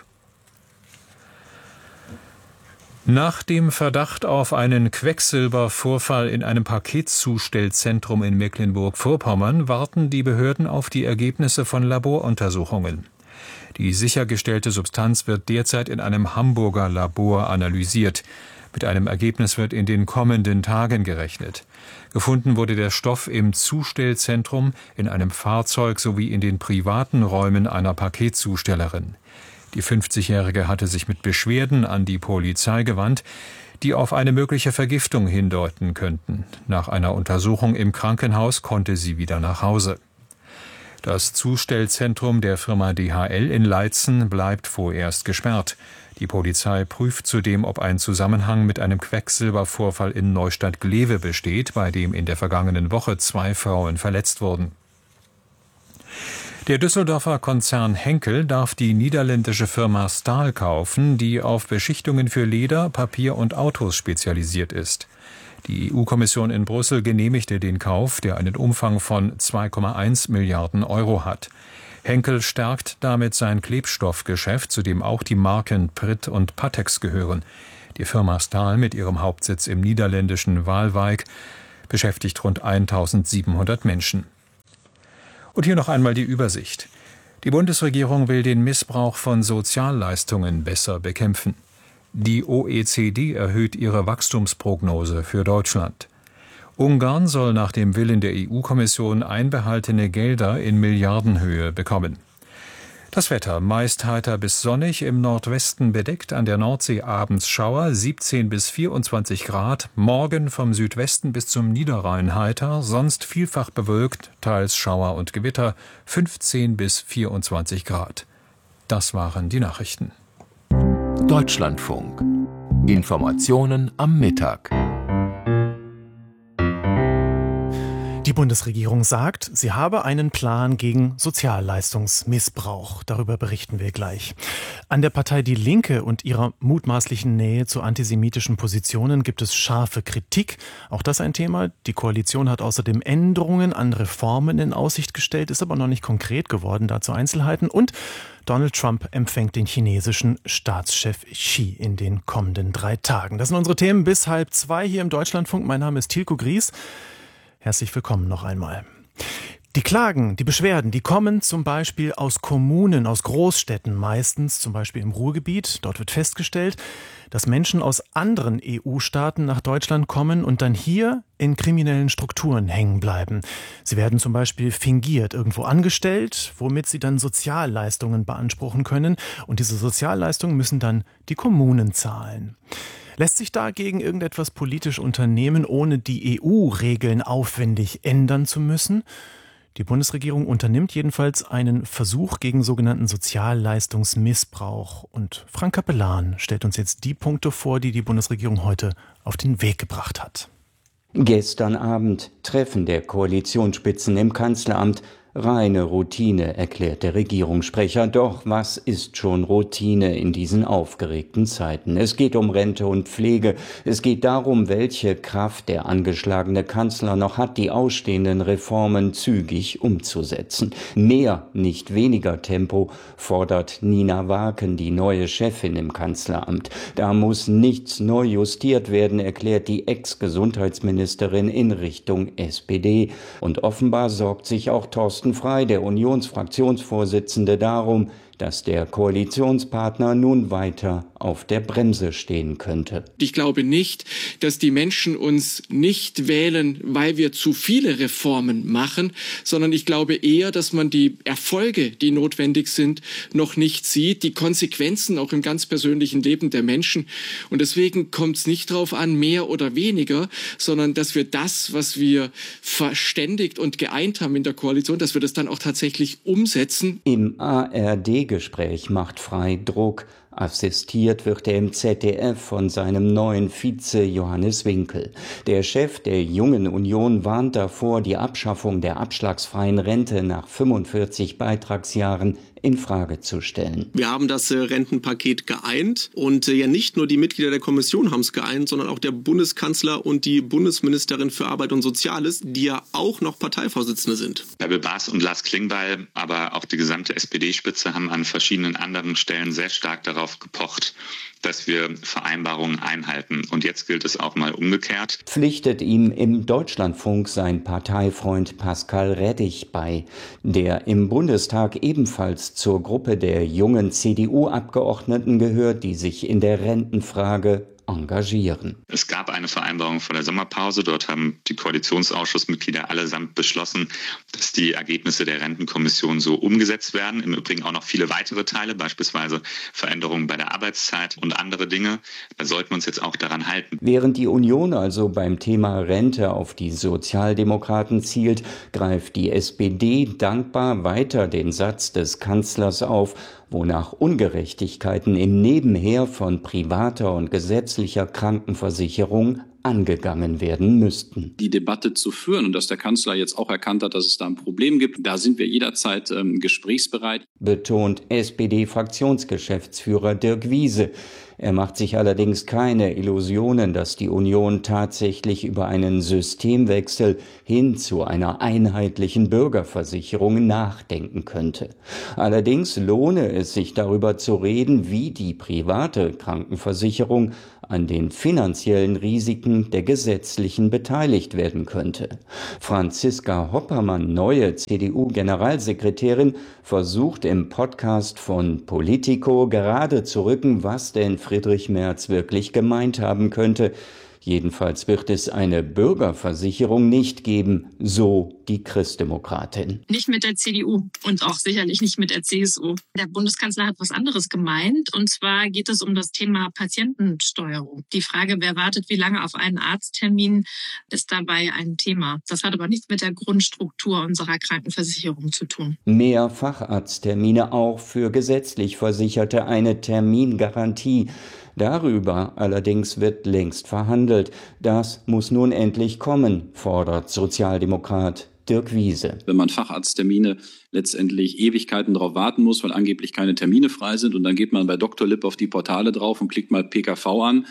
Nach dem Verdacht auf einen Quecksilbervorfall in einem Paketzustellzentrum in Mecklenburg-Vorpommern warten die Behörden auf die Ergebnisse von Laboruntersuchungen. Die sichergestellte Substanz wird derzeit in einem Hamburger Labor analysiert. Mit einem Ergebnis wird in den kommenden Tagen gerechnet. Gefunden wurde der Stoff im Zustellzentrum, in einem Fahrzeug sowie in den privaten Räumen einer Paketzustellerin. Die fünfzigjährige hatte sich mit Beschwerden an die Polizei gewandt, die auf eine mögliche Vergiftung hindeuten könnten. Nach einer Untersuchung im Krankenhaus konnte sie wieder nach Hause. Das Zustellzentrum der Firma D H L in Leitzen bleibt vorerst gesperrt. Die Polizei prüft zudem, ob ein Zusammenhang mit einem Quecksilbervorfall in Neustadt-Glewe besteht, bei dem in der vergangenen Woche zwei Frauen verletzt wurden. Der Düsseldorfer Konzern Henkel darf die niederländische Firma Stahl kaufen, die auf Beschichtungen für Leder, Papier und Autos spezialisiert ist. Die E U-Kommission in Brüssel genehmigte den Kauf, der einen Umfang von zwei Komma eins Milliarden Euro hat. Henkel stärkt damit sein Klebstoffgeschäft, zu dem auch die Marken Pritt und Pattex gehören. Die Firma Stahl mit ihrem Hauptsitz im niederländischen Waalwijk beschäftigt rund eintausendsiebenhundert Menschen. Und hier noch einmal die Übersicht. Die Bundesregierung will den Missbrauch von Sozialleistungen besser bekämpfen. Die O E C D erhöht ihre Wachstumsprognose für Deutschland. Ungarn soll nach dem Willen der E U-Kommission einbehaltene Gelder in Milliardenhöhe bekommen. Das Wetter meist heiter bis sonnig, im Nordwesten bedeckt, an der Nordsee abends Schauer, siebzehn bis vierundzwanzig Grad, morgen vom Südwesten bis zum Niederrhein heiter, sonst vielfach bewölkt, teils Schauer und Gewitter, fünfzehn bis vierundzwanzig Grad. Das waren die Nachrichten. Deutschlandfunk. Informationen am Mittag. Die Bundesregierung sagt, sie habe einen Plan gegen Sozialleistungsmissbrauch. Darüber berichten wir gleich. An der Partei Die Linke und ihrer mutmaßlichen Nähe zu antisemitischen Positionen gibt es scharfe Kritik. Auch das ein Thema. Die Koalition hat außerdem Änderungen an Reformen in Aussicht gestellt, ist aber noch nicht konkret geworden. Dazu Einzelheiten. Und Donald Trump empfängt den chinesischen Staatschef Xi in den kommenden drei Tagen. Das sind unsere Themen bis halb zwei hier im Deutschlandfunk. Mein Name ist Tilko Gries. Herzlich willkommen noch einmal. Die Klagen, die Beschwerden, die kommen zum Beispiel aus Kommunen, aus Großstädten meistens, zum Beispiel im Ruhrgebiet. Dort wird festgestellt, dass Menschen aus anderen E U-Staaten nach Deutschland kommen und dann hier in kriminellen Strukturen hängen bleiben. Sie werden zum Beispiel fingiert irgendwo angestellt, womit sie dann Sozialleistungen beanspruchen können. Und diese Sozialleistungen müssen dann die Kommunen zahlen. Lässt sich dagegen irgendetwas politisch unternehmen, ohne die E U-Regeln aufwendig ändern zu müssen? Die Bundesregierung unternimmt jedenfalls einen Versuch gegen sogenannten Sozialleistungsmissbrauch. Und Frank Capellan stellt uns jetzt die Punkte vor, die die Bundesregierung heute auf den Weg gebracht hat. Gestern Abend Treffen der Koalitionsspitzen im Kanzleramt. Reine Routine, erklärt der Regierungssprecher. Doch was ist schon Routine in diesen aufgeregten Zeiten? Es geht um Rente und Pflege. Es geht darum, welche Kraft der angeschlagene Kanzler noch hat, die ausstehenden Reformen zügig umzusetzen. Mehr, nicht weniger Tempo, fordert Nina Waken, die neue Chefin im Kanzleramt. Da muss nichts neu justiert werden, erklärt die Ex-Gesundheitsministerin in Richtung S P D. Und offenbar sorgt sich auch Thorsten Frei, der Unionsfraktionsvorsitzende, darum, dass der Koalitionspartner nun weiter auf der Bremse stehen könnte. Ich glaube nicht, dass die Menschen uns nicht wählen, weil wir zu viele Reformen machen, sondern ich glaube eher, dass man die Erfolge, die notwendig sind, noch nicht sieht, die Konsequenzen auch im ganz persönlichen Leben der Menschen. Und deswegen kommt es nicht darauf an, mehr oder weniger, sondern dass wir das, was wir verständigt und geeint haben in der Koalition, dass wir das dann auch tatsächlich umsetzen. Im A R D-Gespräch macht Frei Druck. Assistiert wird er im Z D F von seinem neuen Vize Johannes Winkel. Der Chef der Jungen Union warnt davor, die Abschaffung der abschlagsfreien Rente nach fünfundvierzig Beitragsjahren in Frage zu stellen. Wir haben das äh, Rentenpaket geeint und äh, ja nicht nur die Mitglieder der Kommission haben es geeint, sondern auch der Bundeskanzler und die Bundesministerin für Arbeit und Soziales, die ja auch noch Parteivorsitzende sind. Bärbel Baas und Lars Klingbeil, aber auch die gesamte S P D-Spitze haben an verschiedenen anderen Stellen sehr stark darauf gepocht, dass wir Vereinbarungen einhalten. Und jetzt gilt es auch mal umgekehrt. Pflichtet ihm im Deutschlandfunk sein Parteifreund Pascal Rettich bei, der im Bundestag ebenfalls zur Gruppe der jungen C D U-Abgeordneten gehört, die sich in der Rentenfrage engagieren. Es gab eine Vereinbarung vor der Sommerpause. Dort haben die Koalitionsausschussmitglieder allesamt beschlossen, dass die Ergebnisse der Rentenkommission so umgesetzt werden. Im Übrigen auch noch viele weitere Teile, beispielsweise Veränderungen bei der Arbeitszeit und andere Dinge. Da sollten wir uns jetzt auch daran halten. Während die Union also beim Thema Rente auf die Sozialdemokraten zielt, greift die S P D dankbar weiter den Satz des Kanzlers auf, wonach Ungerechtigkeiten im Nebenher von privater und gesetzlicher Krankenversicherung angegangen werden müssten. Die Debatte zu führen und dass der Kanzler jetzt auch erkannt hat, dass es da ein Problem gibt, da sind wir jederzeit ähm, gesprächsbereit. Betont S P D-Fraktionsgeschäftsführer Dirk Wiese. Er macht sich allerdings keine Illusionen, dass die Union tatsächlich über einen Systemwechsel hin zu einer einheitlichen Bürgerversicherung nachdenken könnte. Allerdings lohne es sich darüber zu reden, wie die private Krankenversicherung an den finanziellen Risiken der gesetzlichen beteiligt werden könnte. Franziska Hoppermann, neue C D U-Generalsekretärin, versucht im Podcast von Politico gerade zu rücken, was denn Friedrich Merz wirklich gemeint haben könnte. Jedenfalls wird es eine Bürgerversicherung nicht geben, so die Christdemokratin. Nicht mit der C D U und auch sicherlich nicht mit der C S U. Der Bundeskanzler hat was anderes gemeint, und zwar geht es um das Thema Patientensteuerung. Die Frage, wer wartet wie lange auf einen Arzttermin, ist dabei ein Thema. Das hat aber nichts mit der Grundstruktur unserer Krankenversicherung zu tun. Mehr Facharzttermine auch für gesetzlich Versicherte, eine Termingarantie. Darüber allerdings wird längst verhandelt. Das muss nun endlich kommen, fordert Sozialdemokrat Dirk Wiese. Wenn man Facharzttermine letztendlich Ewigkeiten darauf warten muss, weil angeblich keine Termine frei sind, und dann geht man bei Doktor Lipp auf die Portale drauf und klickt mal P K V an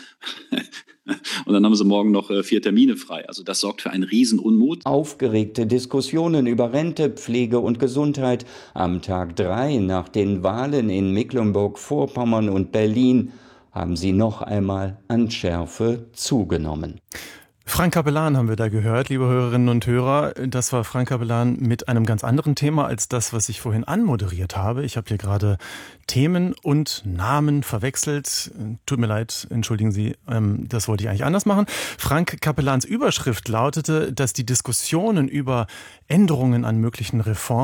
und dann haben sie morgen noch vier Termine frei. Also das sorgt für einen Riesenunmut. Aufgeregte Diskussionen über Rente, Pflege und Gesundheit am Tag drei nach den Wahlen in Mecklenburg-Vorpommern und Berlin haben sie noch einmal an Schärfe zugenommen. Frank Capellan haben wir da gehört, liebe Hörerinnen und Hörer. Das war Frank Capellan mit einem ganz anderen Thema als das, was ich vorhin anmoderiert habe. Ich habe hier gerade Themen und Namen verwechselt. Tut mir leid, entschuldigen Sie, das wollte ich eigentlich anders machen. Frank Capellans Überschrift lautete, dass die Diskussionen über Änderungen an möglichen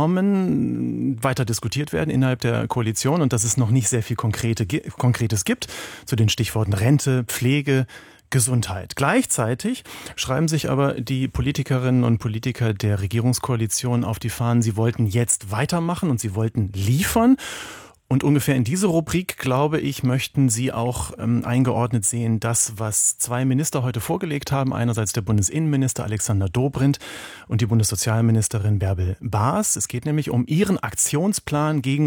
Reformen weiter diskutiert werden innerhalb der Koalition und dass es noch nicht sehr viel Konkrete, Konkretes gibt zu den Stichworten Rente, Pflege, Gesundheit. Gleichzeitig schreiben sich aber die Politikerinnen und Politiker der Regierungskoalition auf die Fahnen, sie wollten jetzt weitermachen und sie wollten liefern. Und ungefähr in diese Rubrik, glaube ich, möchten Sie auch ähm, eingeordnet sehen, das, was zwei Minister heute vorgelegt haben. Einerseits der Bundesinnenminister Alexander Dobrindt und die Bundessozialministerin Bärbel Baas. Es geht nämlich um ihren Aktionsplan gegen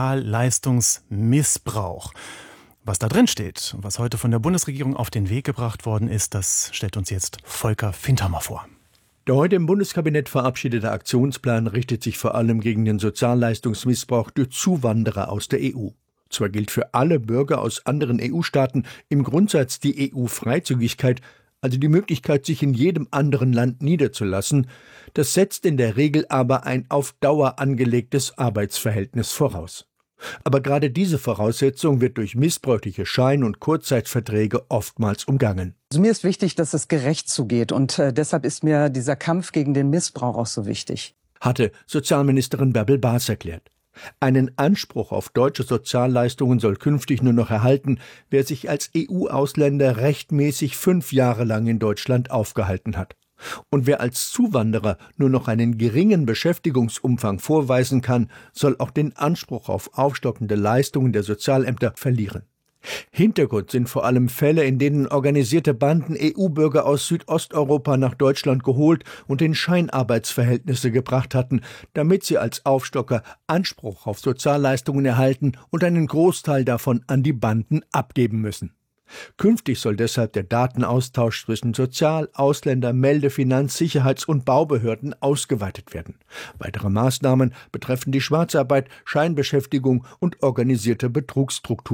Sozialleistungsmissbrauch. Was da drin steht und was heute von der Bundesregierung auf den Weg gebracht worden ist, das stellt uns jetzt Volker Findhammer vor. Der heute im Bundeskabinett verabschiedete Aktionsplan richtet sich vor allem gegen den Sozialleistungsmissbrauch durch Zuwanderer aus der E U. Zwar gilt für alle Bürger aus anderen E U-Staaten im Grundsatz die E U-Freizügigkeit, also die Möglichkeit, sich in jedem anderen Land niederzulassen. Das setzt in der Regel aber ein auf Dauer angelegtes Arbeitsverhältnis voraus. Aber gerade diese Voraussetzung wird durch missbräuchliche Schein- und Kurzzeitverträge oftmals umgangen. Also mir ist wichtig, dass es gerecht zugeht und äh, deshalb ist mir dieser Kampf gegen den Missbrauch auch so wichtig. Hatte Sozialministerin Bärbel Baas erklärt. Einen Anspruch auf deutsche Sozialleistungen soll künftig nur noch erhalten, wer sich als E U-Ausländer rechtmäßig fünf Jahre lang in Deutschland aufgehalten hat. Und wer als Zuwanderer nur noch einen geringen Beschäftigungsumfang vorweisen kann, soll auch den Anspruch auf aufstockende Leistungen der Sozialämter verlieren. Hintergrund sind vor allem Fälle, in denen organisierte Banden E U-Bürger aus Südosteuropa nach Deutschland geholt und in Scheinarbeitsverhältnisse gebracht hatten, damit sie als Aufstocker Anspruch auf Sozialleistungen erhalten und einen Großteil davon an die Banden abgeben müssen. Künftig soll deshalb der Datenaustausch zwischen Sozial-, Ausländer-, Melde-, Finanz-, Sicherheits- und Baubehörden ausgeweitet werden. Weitere Maßnahmen betreffen die Schwarzarbeit, Scheinbeschäftigung und organisierte Betrugsstrukturen.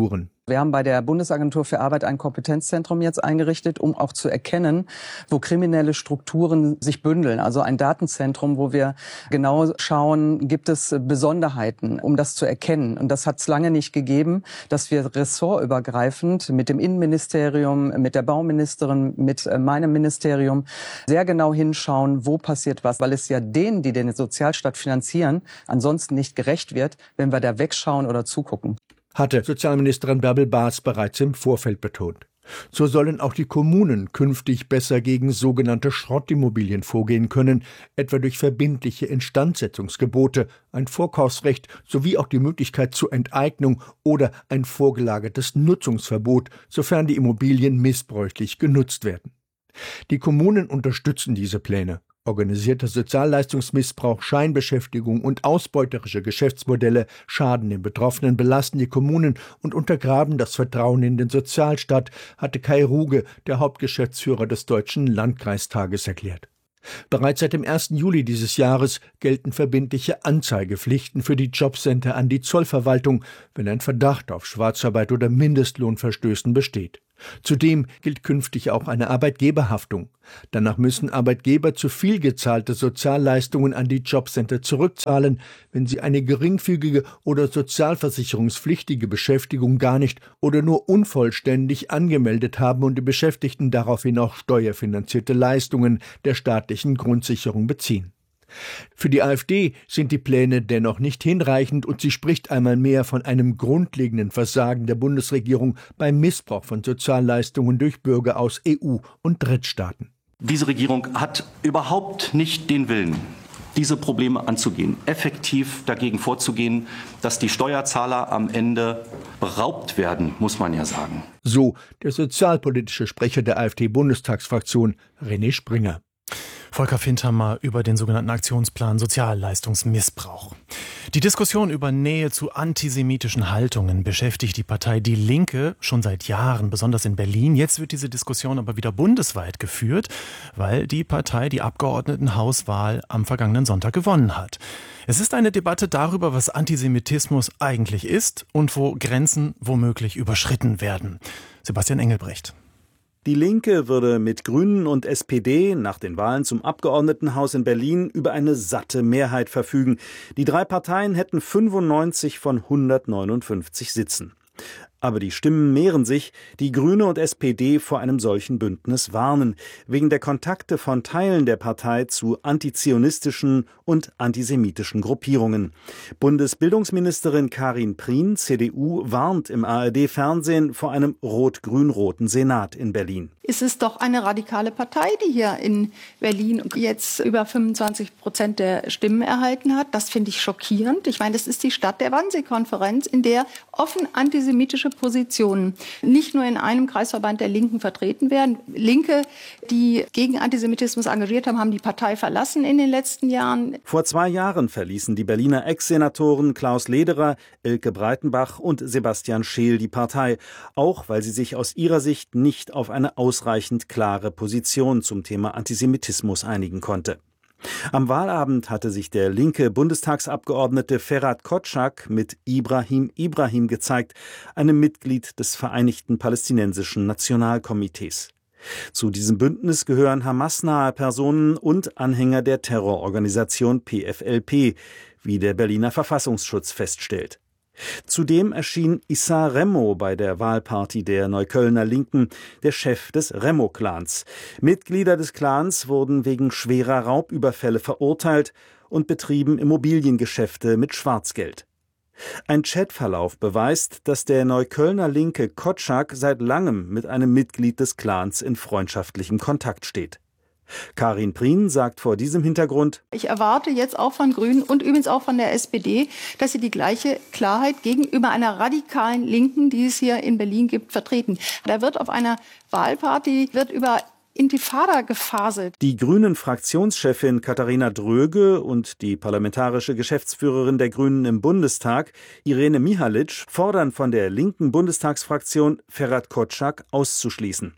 Wir haben bei der Bundesagentur für Arbeit ein Kompetenzzentrum jetzt eingerichtet, um auch zu erkennen, wo kriminelle Strukturen sich bündeln. Also ein Datenzentrum, wo wir genau schauen, gibt es Besonderheiten, um das zu erkennen. Und das hat es lange nicht gegeben, dass wir ressortübergreifend mit dem Innenministerium, mit der Bauministerin, mit meinem Ministerium sehr genau hinschauen, wo passiert was. Weil es ja denen, die den Sozialstaat finanzieren, ansonsten nicht gerecht wird, wenn wir da wegschauen oder zugucken. Hatte Sozialministerin Bärbel Baas bereits im Vorfeld betont. So sollen auch die Kommunen künftig besser gegen sogenannte Schrottimmobilien vorgehen können, etwa durch verbindliche Instandsetzungsgebote, ein Vorkaufsrecht sowie auch die Möglichkeit zur Enteignung oder ein vorgelagertes Nutzungsverbot, sofern die Immobilien missbräuchlich genutzt werden. Die Kommunen unterstützen diese Pläne. Organisierter Sozialleistungsmissbrauch, Scheinbeschäftigung und ausbeuterische Geschäftsmodelle schaden den Betroffenen, belasten die Kommunen und untergraben das Vertrauen in den Sozialstaat, hatte Kai Ruge, der Hauptgeschäftsführer des Deutschen Landkreistages, erklärt. Bereits seit dem ersten Juli dieses Jahres gelten verbindliche Anzeigepflichten für die Jobcenter an die Zollverwaltung, wenn ein Verdacht auf Schwarzarbeit oder Mindestlohnverstößen besteht. Zudem gilt künftig auch eine Arbeitgeberhaftung. Danach müssen Arbeitgeber zu viel gezahlte Sozialleistungen an die Jobcenter zurückzahlen, wenn sie eine geringfügige oder sozialversicherungspflichtige Beschäftigung gar nicht oder nur unvollständig angemeldet haben und die Beschäftigten daraufhin auch steuerfinanzierte Leistungen der staatlichen Grundsicherung beziehen. Für die AfD sind die Pläne dennoch nicht hinreichend und sie spricht einmal mehr von einem grundlegenden Versagen der Bundesregierung beim Missbrauch von Sozialleistungen durch Bürger aus E U- und Drittstaaten. Diese Regierung hat überhaupt nicht den Willen, diese Probleme anzugehen, effektiv dagegen vorzugehen, dass die Steuerzahler am Ende beraubt werden, muss man ja sagen. So der sozialpolitische Sprecher der AfD-Bundestagsfraktion René Springer. Volker Fintermer über den sogenannten Aktionsplan Sozialleistungsmissbrauch. Die Diskussion über Nähe zu antisemitischen Haltungen beschäftigt die Partei Die Linke schon seit Jahren, besonders in Berlin. Jetzt wird diese Diskussion aber wieder bundesweit geführt, weil die Partei die Abgeordnetenhauswahl am vergangenen Sonntag gewonnen hat. Es ist eine Debatte darüber, was Antisemitismus eigentlich ist und wo Grenzen womöglich überschritten werden. Sebastian Engelbrecht. Die Linke würde mit Grünen und S P D nach den Wahlen zum Abgeordnetenhaus in Berlin über eine satte Mehrheit verfügen. Die drei Parteien hätten fünfundneunzig von hundertneunundfünfzig Sitzen. Aber die Stimmen mehren sich. Die Grüne und S P D vor einem solchen Bündnis warnen, wegen der Kontakte von Teilen der Partei zu antizionistischen und antisemitischen Gruppierungen. Bundesbildungsministerin Karin Prien, C D U, warnt im A R D-Fernsehen vor einem rot-grün-roten Senat in Berlin. Es ist doch eine radikale Partei, die hier in Berlin jetzt über fünfundzwanzig Prozent der Stimmen erhalten hat. Das finde ich schockierend. Ich meine, das ist die Stadt der Wannsee-Konferenz, in der offen antisemitische Positionen nicht nur in einem Kreisverband der Linken vertreten werden. Linke, die gegen Antisemitismus engagiert haben, haben die Partei verlassen in den letzten Jahren. Vor zwei Jahren verließen die Berliner Ex-Senatoren Klaus Lederer, Elke Breitenbach und Sebastian Scheel die Partei, auch weil sie sich aus ihrer Sicht nicht auf eine ausreichend klare Position zum Thema Antisemitismus einigen konnte. Am Wahlabend hatte sich der linke Bundestagsabgeordnete Ferhat Kotschak mit Ibrahim Ibrahim gezeigt, einem Mitglied des Vereinigten Palästinensischen Nationalkomitees. Zu diesem Bündnis gehören Hamas-nahe Personen und Anhänger der Terrororganisation P F L P, wie der Berliner Verfassungsschutz feststellt. Zudem erschien Issa Remo bei der Wahlparty der Neuköllner Linken, der Chef des Remo-Clans. Mitglieder des Clans wurden wegen schwerer Raubüberfälle verurteilt und betrieben Immobiliengeschäfte mit Schwarzgeld. Ein Chatverlauf beweist, dass der Neuköllner Linke Kotschak seit langem mit einem Mitglied des Clans in freundschaftlichem Kontakt steht. Karin Prien sagt vor diesem Hintergrund: Ich erwarte jetzt auch von Grünen und übrigens auch von der S P D, dass sie die gleiche Klarheit gegenüber einer radikalen Linken, die es hier in Berlin gibt, vertreten. Da wird auf einer Wahlparty wird über Intifada gefaselt. Die Grünen-Fraktionschefin Katharina Dröge und die parlamentarische Geschäftsführerin der Grünen im Bundestag, Irene Mihalic, fordern von der linken Bundestagsfraktion, Ferhat Kotschak auszuschließen.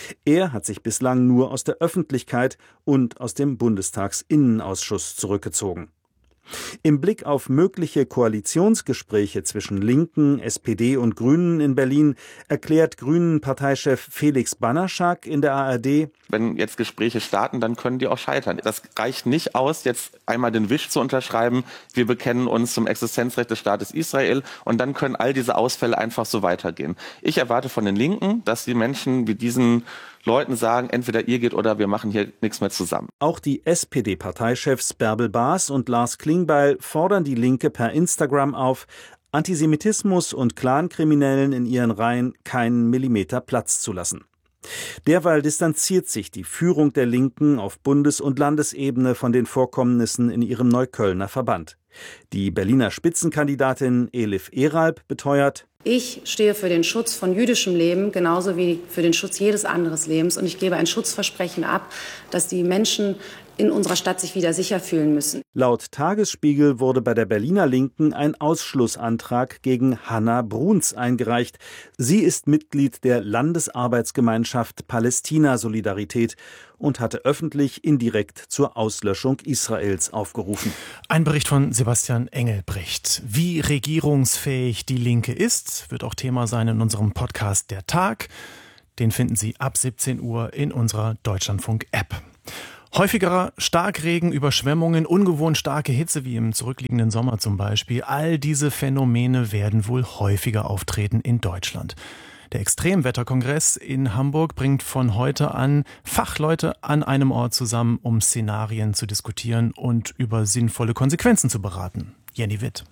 Er hat sich bislang nur aus der Öffentlichkeit und aus dem Bundestagsinnenausschuss zurückgezogen. Im Blick auf mögliche Koalitionsgespräche zwischen Linken, S P D und Grünen in Berlin erklärt Grünen-Parteichef Felix Banaschak in der A R D: Wenn jetzt Gespräche starten, dann können die auch scheitern. Das reicht nicht aus, jetzt einmal den Wisch zu unterschreiben, wir bekennen uns zum Existenzrecht des Staates Israel und dann können all diese Ausfälle einfach so weitergehen. Ich erwarte von den Linken, dass die Menschen wie diesen Leuten sagen, entweder ihr geht oder wir machen hier nichts mehr zusammen. Auch die S P D-Parteichefs Bärbel Baas und Lars Klingbeil fordern die Linke per Instagram auf, Antisemitismus und Clankriminellen in ihren Reihen keinen Millimeter Platz zu lassen. Derweil distanziert sich die Führung der Linken auf Bundes- und Landesebene von den Vorkommnissen in ihrem Neuköllner Verband. Die Berliner Spitzenkandidatin Elif Eralb beteuert: Ich stehe für den Schutz von jüdischem Leben genauso wie für den Schutz jedes anderen Lebens. Und ich gebe ein Schutzversprechen ab, dass die Menschen in unserer Stadt sich wieder sicher fühlen müssen. Laut Tagesspiegel wurde bei der Berliner Linken ein Ausschlussantrag gegen Hanna Bruns eingereicht. Sie ist Mitglied der Landesarbeitsgemeinschaft Palästina-Solidarität und hatte öffentlich indirekt zur Auslöschung Israels aufgerufen. Ein Bericht von Sebastian Engelbrecht. Wie regierungsfähig die Linke ist, wird auch Thema sein in unserem Podcast Der Tag. Den finden Sie ab siebzehn Uhr in unserer Deutschlandfunk-App. Häufigerer Starkregen, Überschwemmungen, ungewohnt starke Hitze wie im zurückliegenden Sommer zum Beispiel. All diese Phänomene werden wohl häufiger auftreten in Deutschland. Der Extremwetterkongress in Hamburg bringt von heute an Fachleute an einem Ort zusammen, um Szenarien zu diskutieren und über sinnvolle Konsequenzen zu beraten. Jenny Witt.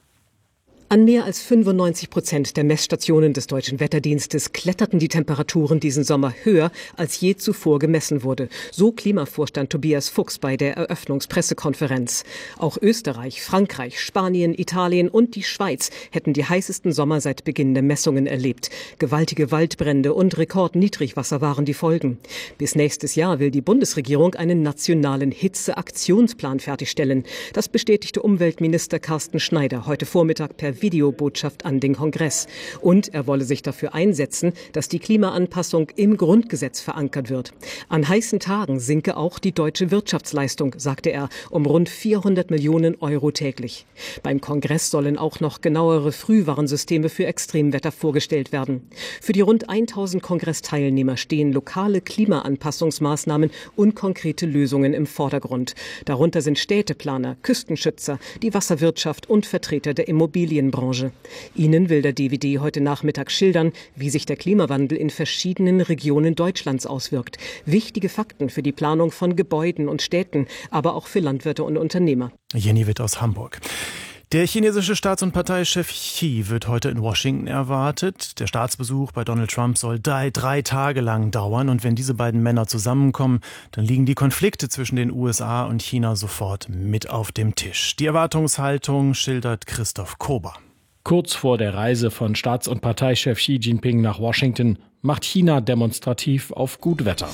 An mehr als fünfundneunzig Prozent der Messstationen des Deutschen Wetterdienstes kletterten die Temperaturen diesen Sommer höher, als je zuvor gemessen wurde. So Klimavorstand Tobias Fuchs bei der Eröffnungspressekonferenz. Auch Österreich, Frankreich, Spanien, Italien und die Schweiz hätten die heißesten Sommer seit Beginn der Messungen erlebt. Gewaltige Waldbrände und Rekordniedrigwasser waren die Folgen. Bis nächstes Jahr will die Bundesregierung einen nationalen Hitzeaktionsplan fertigstellen. Das bestätigte Umweltminister Carsten Schneider heute Vormittag per Videobotschaft an den Kongress. Und er wolle sich dafür einsetzen, dass die Klimaanpassung im Grundgesetz verankert wird. An heißen Tagen sinke auch die deutsche Wirtschaftsleistung, sagte er, um rund vierhundert Millionen Euro täglich. Beim Kongress sollen auch noch genauere Frühwarnsysteme für Extremwetter vorgestellt werden. Für die rund tausend Kongressteilnehmer stehen lokale Klimaanpassungsmaßnahmen und konkrete Lösungen im Vordergrund. Darunter sind Städteplaner, Küstenschützer, die Wasserwirtschaft und Vertreter der Immobilien Branche. Ihnen will der D W D heute Nachmittag schildern, wie sich der Klimawandel in verschiedenen Regionen Deutschlands auswirkt. Wichtige Fakten für die Planung von Gebäuden und Städten, aber auch für Landwirte und Unternehmer. Jenny Witt aus Hamburg. Der chinesische Staats- und Parteichef Xi wird heute in Washington erwartet. Der Staatsbesuch bei Donald Trump soll drei, drei Tage lang dauern. Und wenn diese beiden Männer zusammenkommen, dann liegen die Konflikte zwischen den U S A und China sofort mit auf dem Tisch. Die Erwartungshaltung schildert Christoph Kober. Kurz vor der Reise von Staats- und Parteichef Xi Jinping nach Washington macht China demonstrativ auf gut Wetter.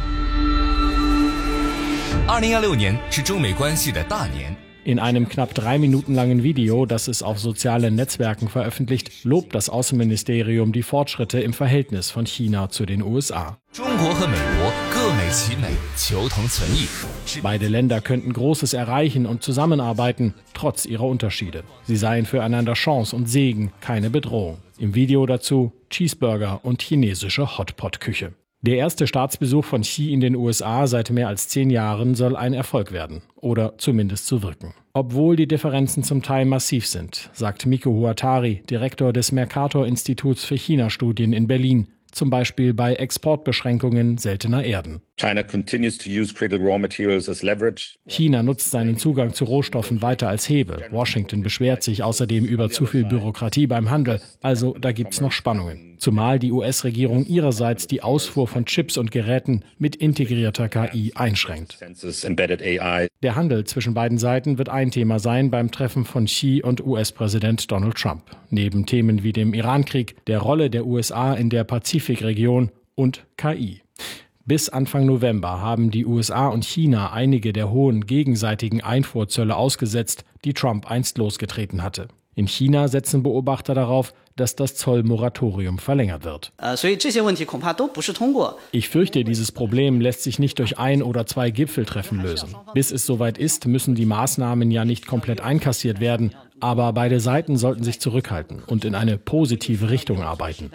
In einem knapp drei Minuten langen Video, das es auf sozialen Netzwerken veröffentlicht, lobt das Außenministerium die Fortschritte im Verhältnis von China zu den U S A. Beide Länder könnten Großes erreichen und zusammenarbeiten, trotz ihrer Unterschiede. Sie seien füreinander Chance und Segen, keine Bedrohung. Im Video dazu Cheeseburger und chinesische Hotpot-Küche. Der erste Staatsbesuch von Xi in den U S A seit mehr als zehn Jahren soll ein Erfolg werden. Oder zumindest so wirken. Obwohl die Differenzen zum Teil massiv sind, sagt Miko Huatari, Direktor des Mercator-Instituts für China-Studien in Berlin, zum Beispiel bei Exportbeschränkungen seltener Erden. China continues to use critical raw materials as leverage. China nutzt seinen Zugang zu Rohstoffen weiter als Hebel. Washington beschwert sich außerdem über zu viel Bürokratie beim Handel. Also da gibt's noch Spannungen. Zumal die U S-Regierung ihrerseits die Ausfuhr von Chips und Geräten mit integrierter K I einschränkt. Der Handel zwischen beiden Seiten wird ein Thema sein beim Treffen von Xi und U S-Präsident Donald Trump. Neben Themen wie dem Irankrieg, der Rolle der U S A in der Pazifikregion und K I. Bis Anfang November haben die U S A und China einige der hohen gegenseitigen Einfuhrzölle ausgesetzt, die Trump einst losgetreten hatte. In China setzen Beobachter darauf, dass das Zollmoratorium verlängert wird. Ich fürchte, dieses Problem lässt sich nicht durch ein oder zwei Gipfeltreffen lösen. Bis es soweit ist, müssen die Maßnahmen ja nicht komplett einkassiert werden, aber beide Seiten sollten sich zurückhalten und in eine positive Richtung arbeiten,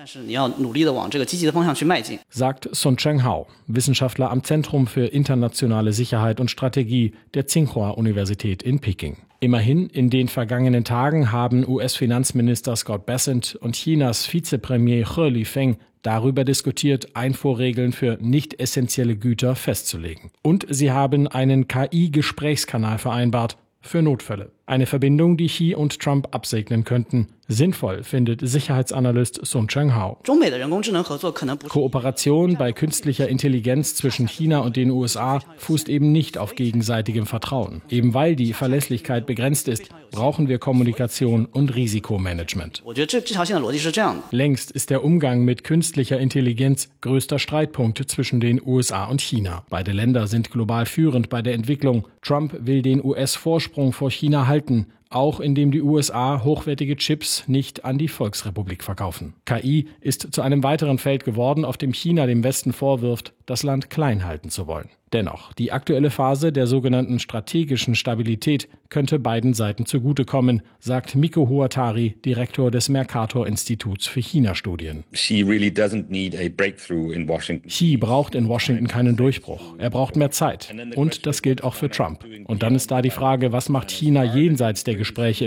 sagt Sun Cheng-hao, Wissenschaftler am Zentrum für internationale Sicherheit und Strategie der Tsinghua-Universität in Peking. Immerhin, in den vergangenen Tagen haben U S-Finanzminister Scott Bessent und Chinas Vizepremier He Lifeng darüber diskutiert, Einfuhrregeln für nicht essentielle Güter festzulegen. Und sie haben einen K I-Gesprächskanal vereinbart für Notfälle. Eine Verbindung, die Xi und Trump absegnen könnten. Sinnvoll findet Sicherheitsanalyst Sun Cheng-hao. Kooperation bei künstlicher Intelligenz zwischen China und den U S A fußt eben nicht auf gegenseitigem Vertrauen. Eben weil die Verlässlichkeit begrenzt ist, brauchen wir Kommunikation und Risikomanagement. Längst ist der Umgang mit künstlicher Intelligenz größter Streitpunkt zwischen den U S A und China. Beide Länder sind global führend bei der Entwicklung. Trump will den U S-Vorsprung vor China halten, auch indem die U S A hochwertige Chips nicht an die Volksrepublik verkaufen. K I ist zu einem weiteren Feld geworden, auf dem China dem Westen vorwirft, das Land klein halten zu wollen. Dennoch, die aktuelle Phase der sogenannten strategischen Stabilität könnte beiden Seiten zugutekommen, sagt Miko Huatari, Direktor des Mercator-Instituts für China-Studien. Xi really doesn't need a breakthrough in Washington. Xi braucht in Washington keinen Durchbruch. Er braucht mehr Zeit. Und das gilt auch für Trump. Und dann ist da die Frage, was macht China jenseits der Gespräche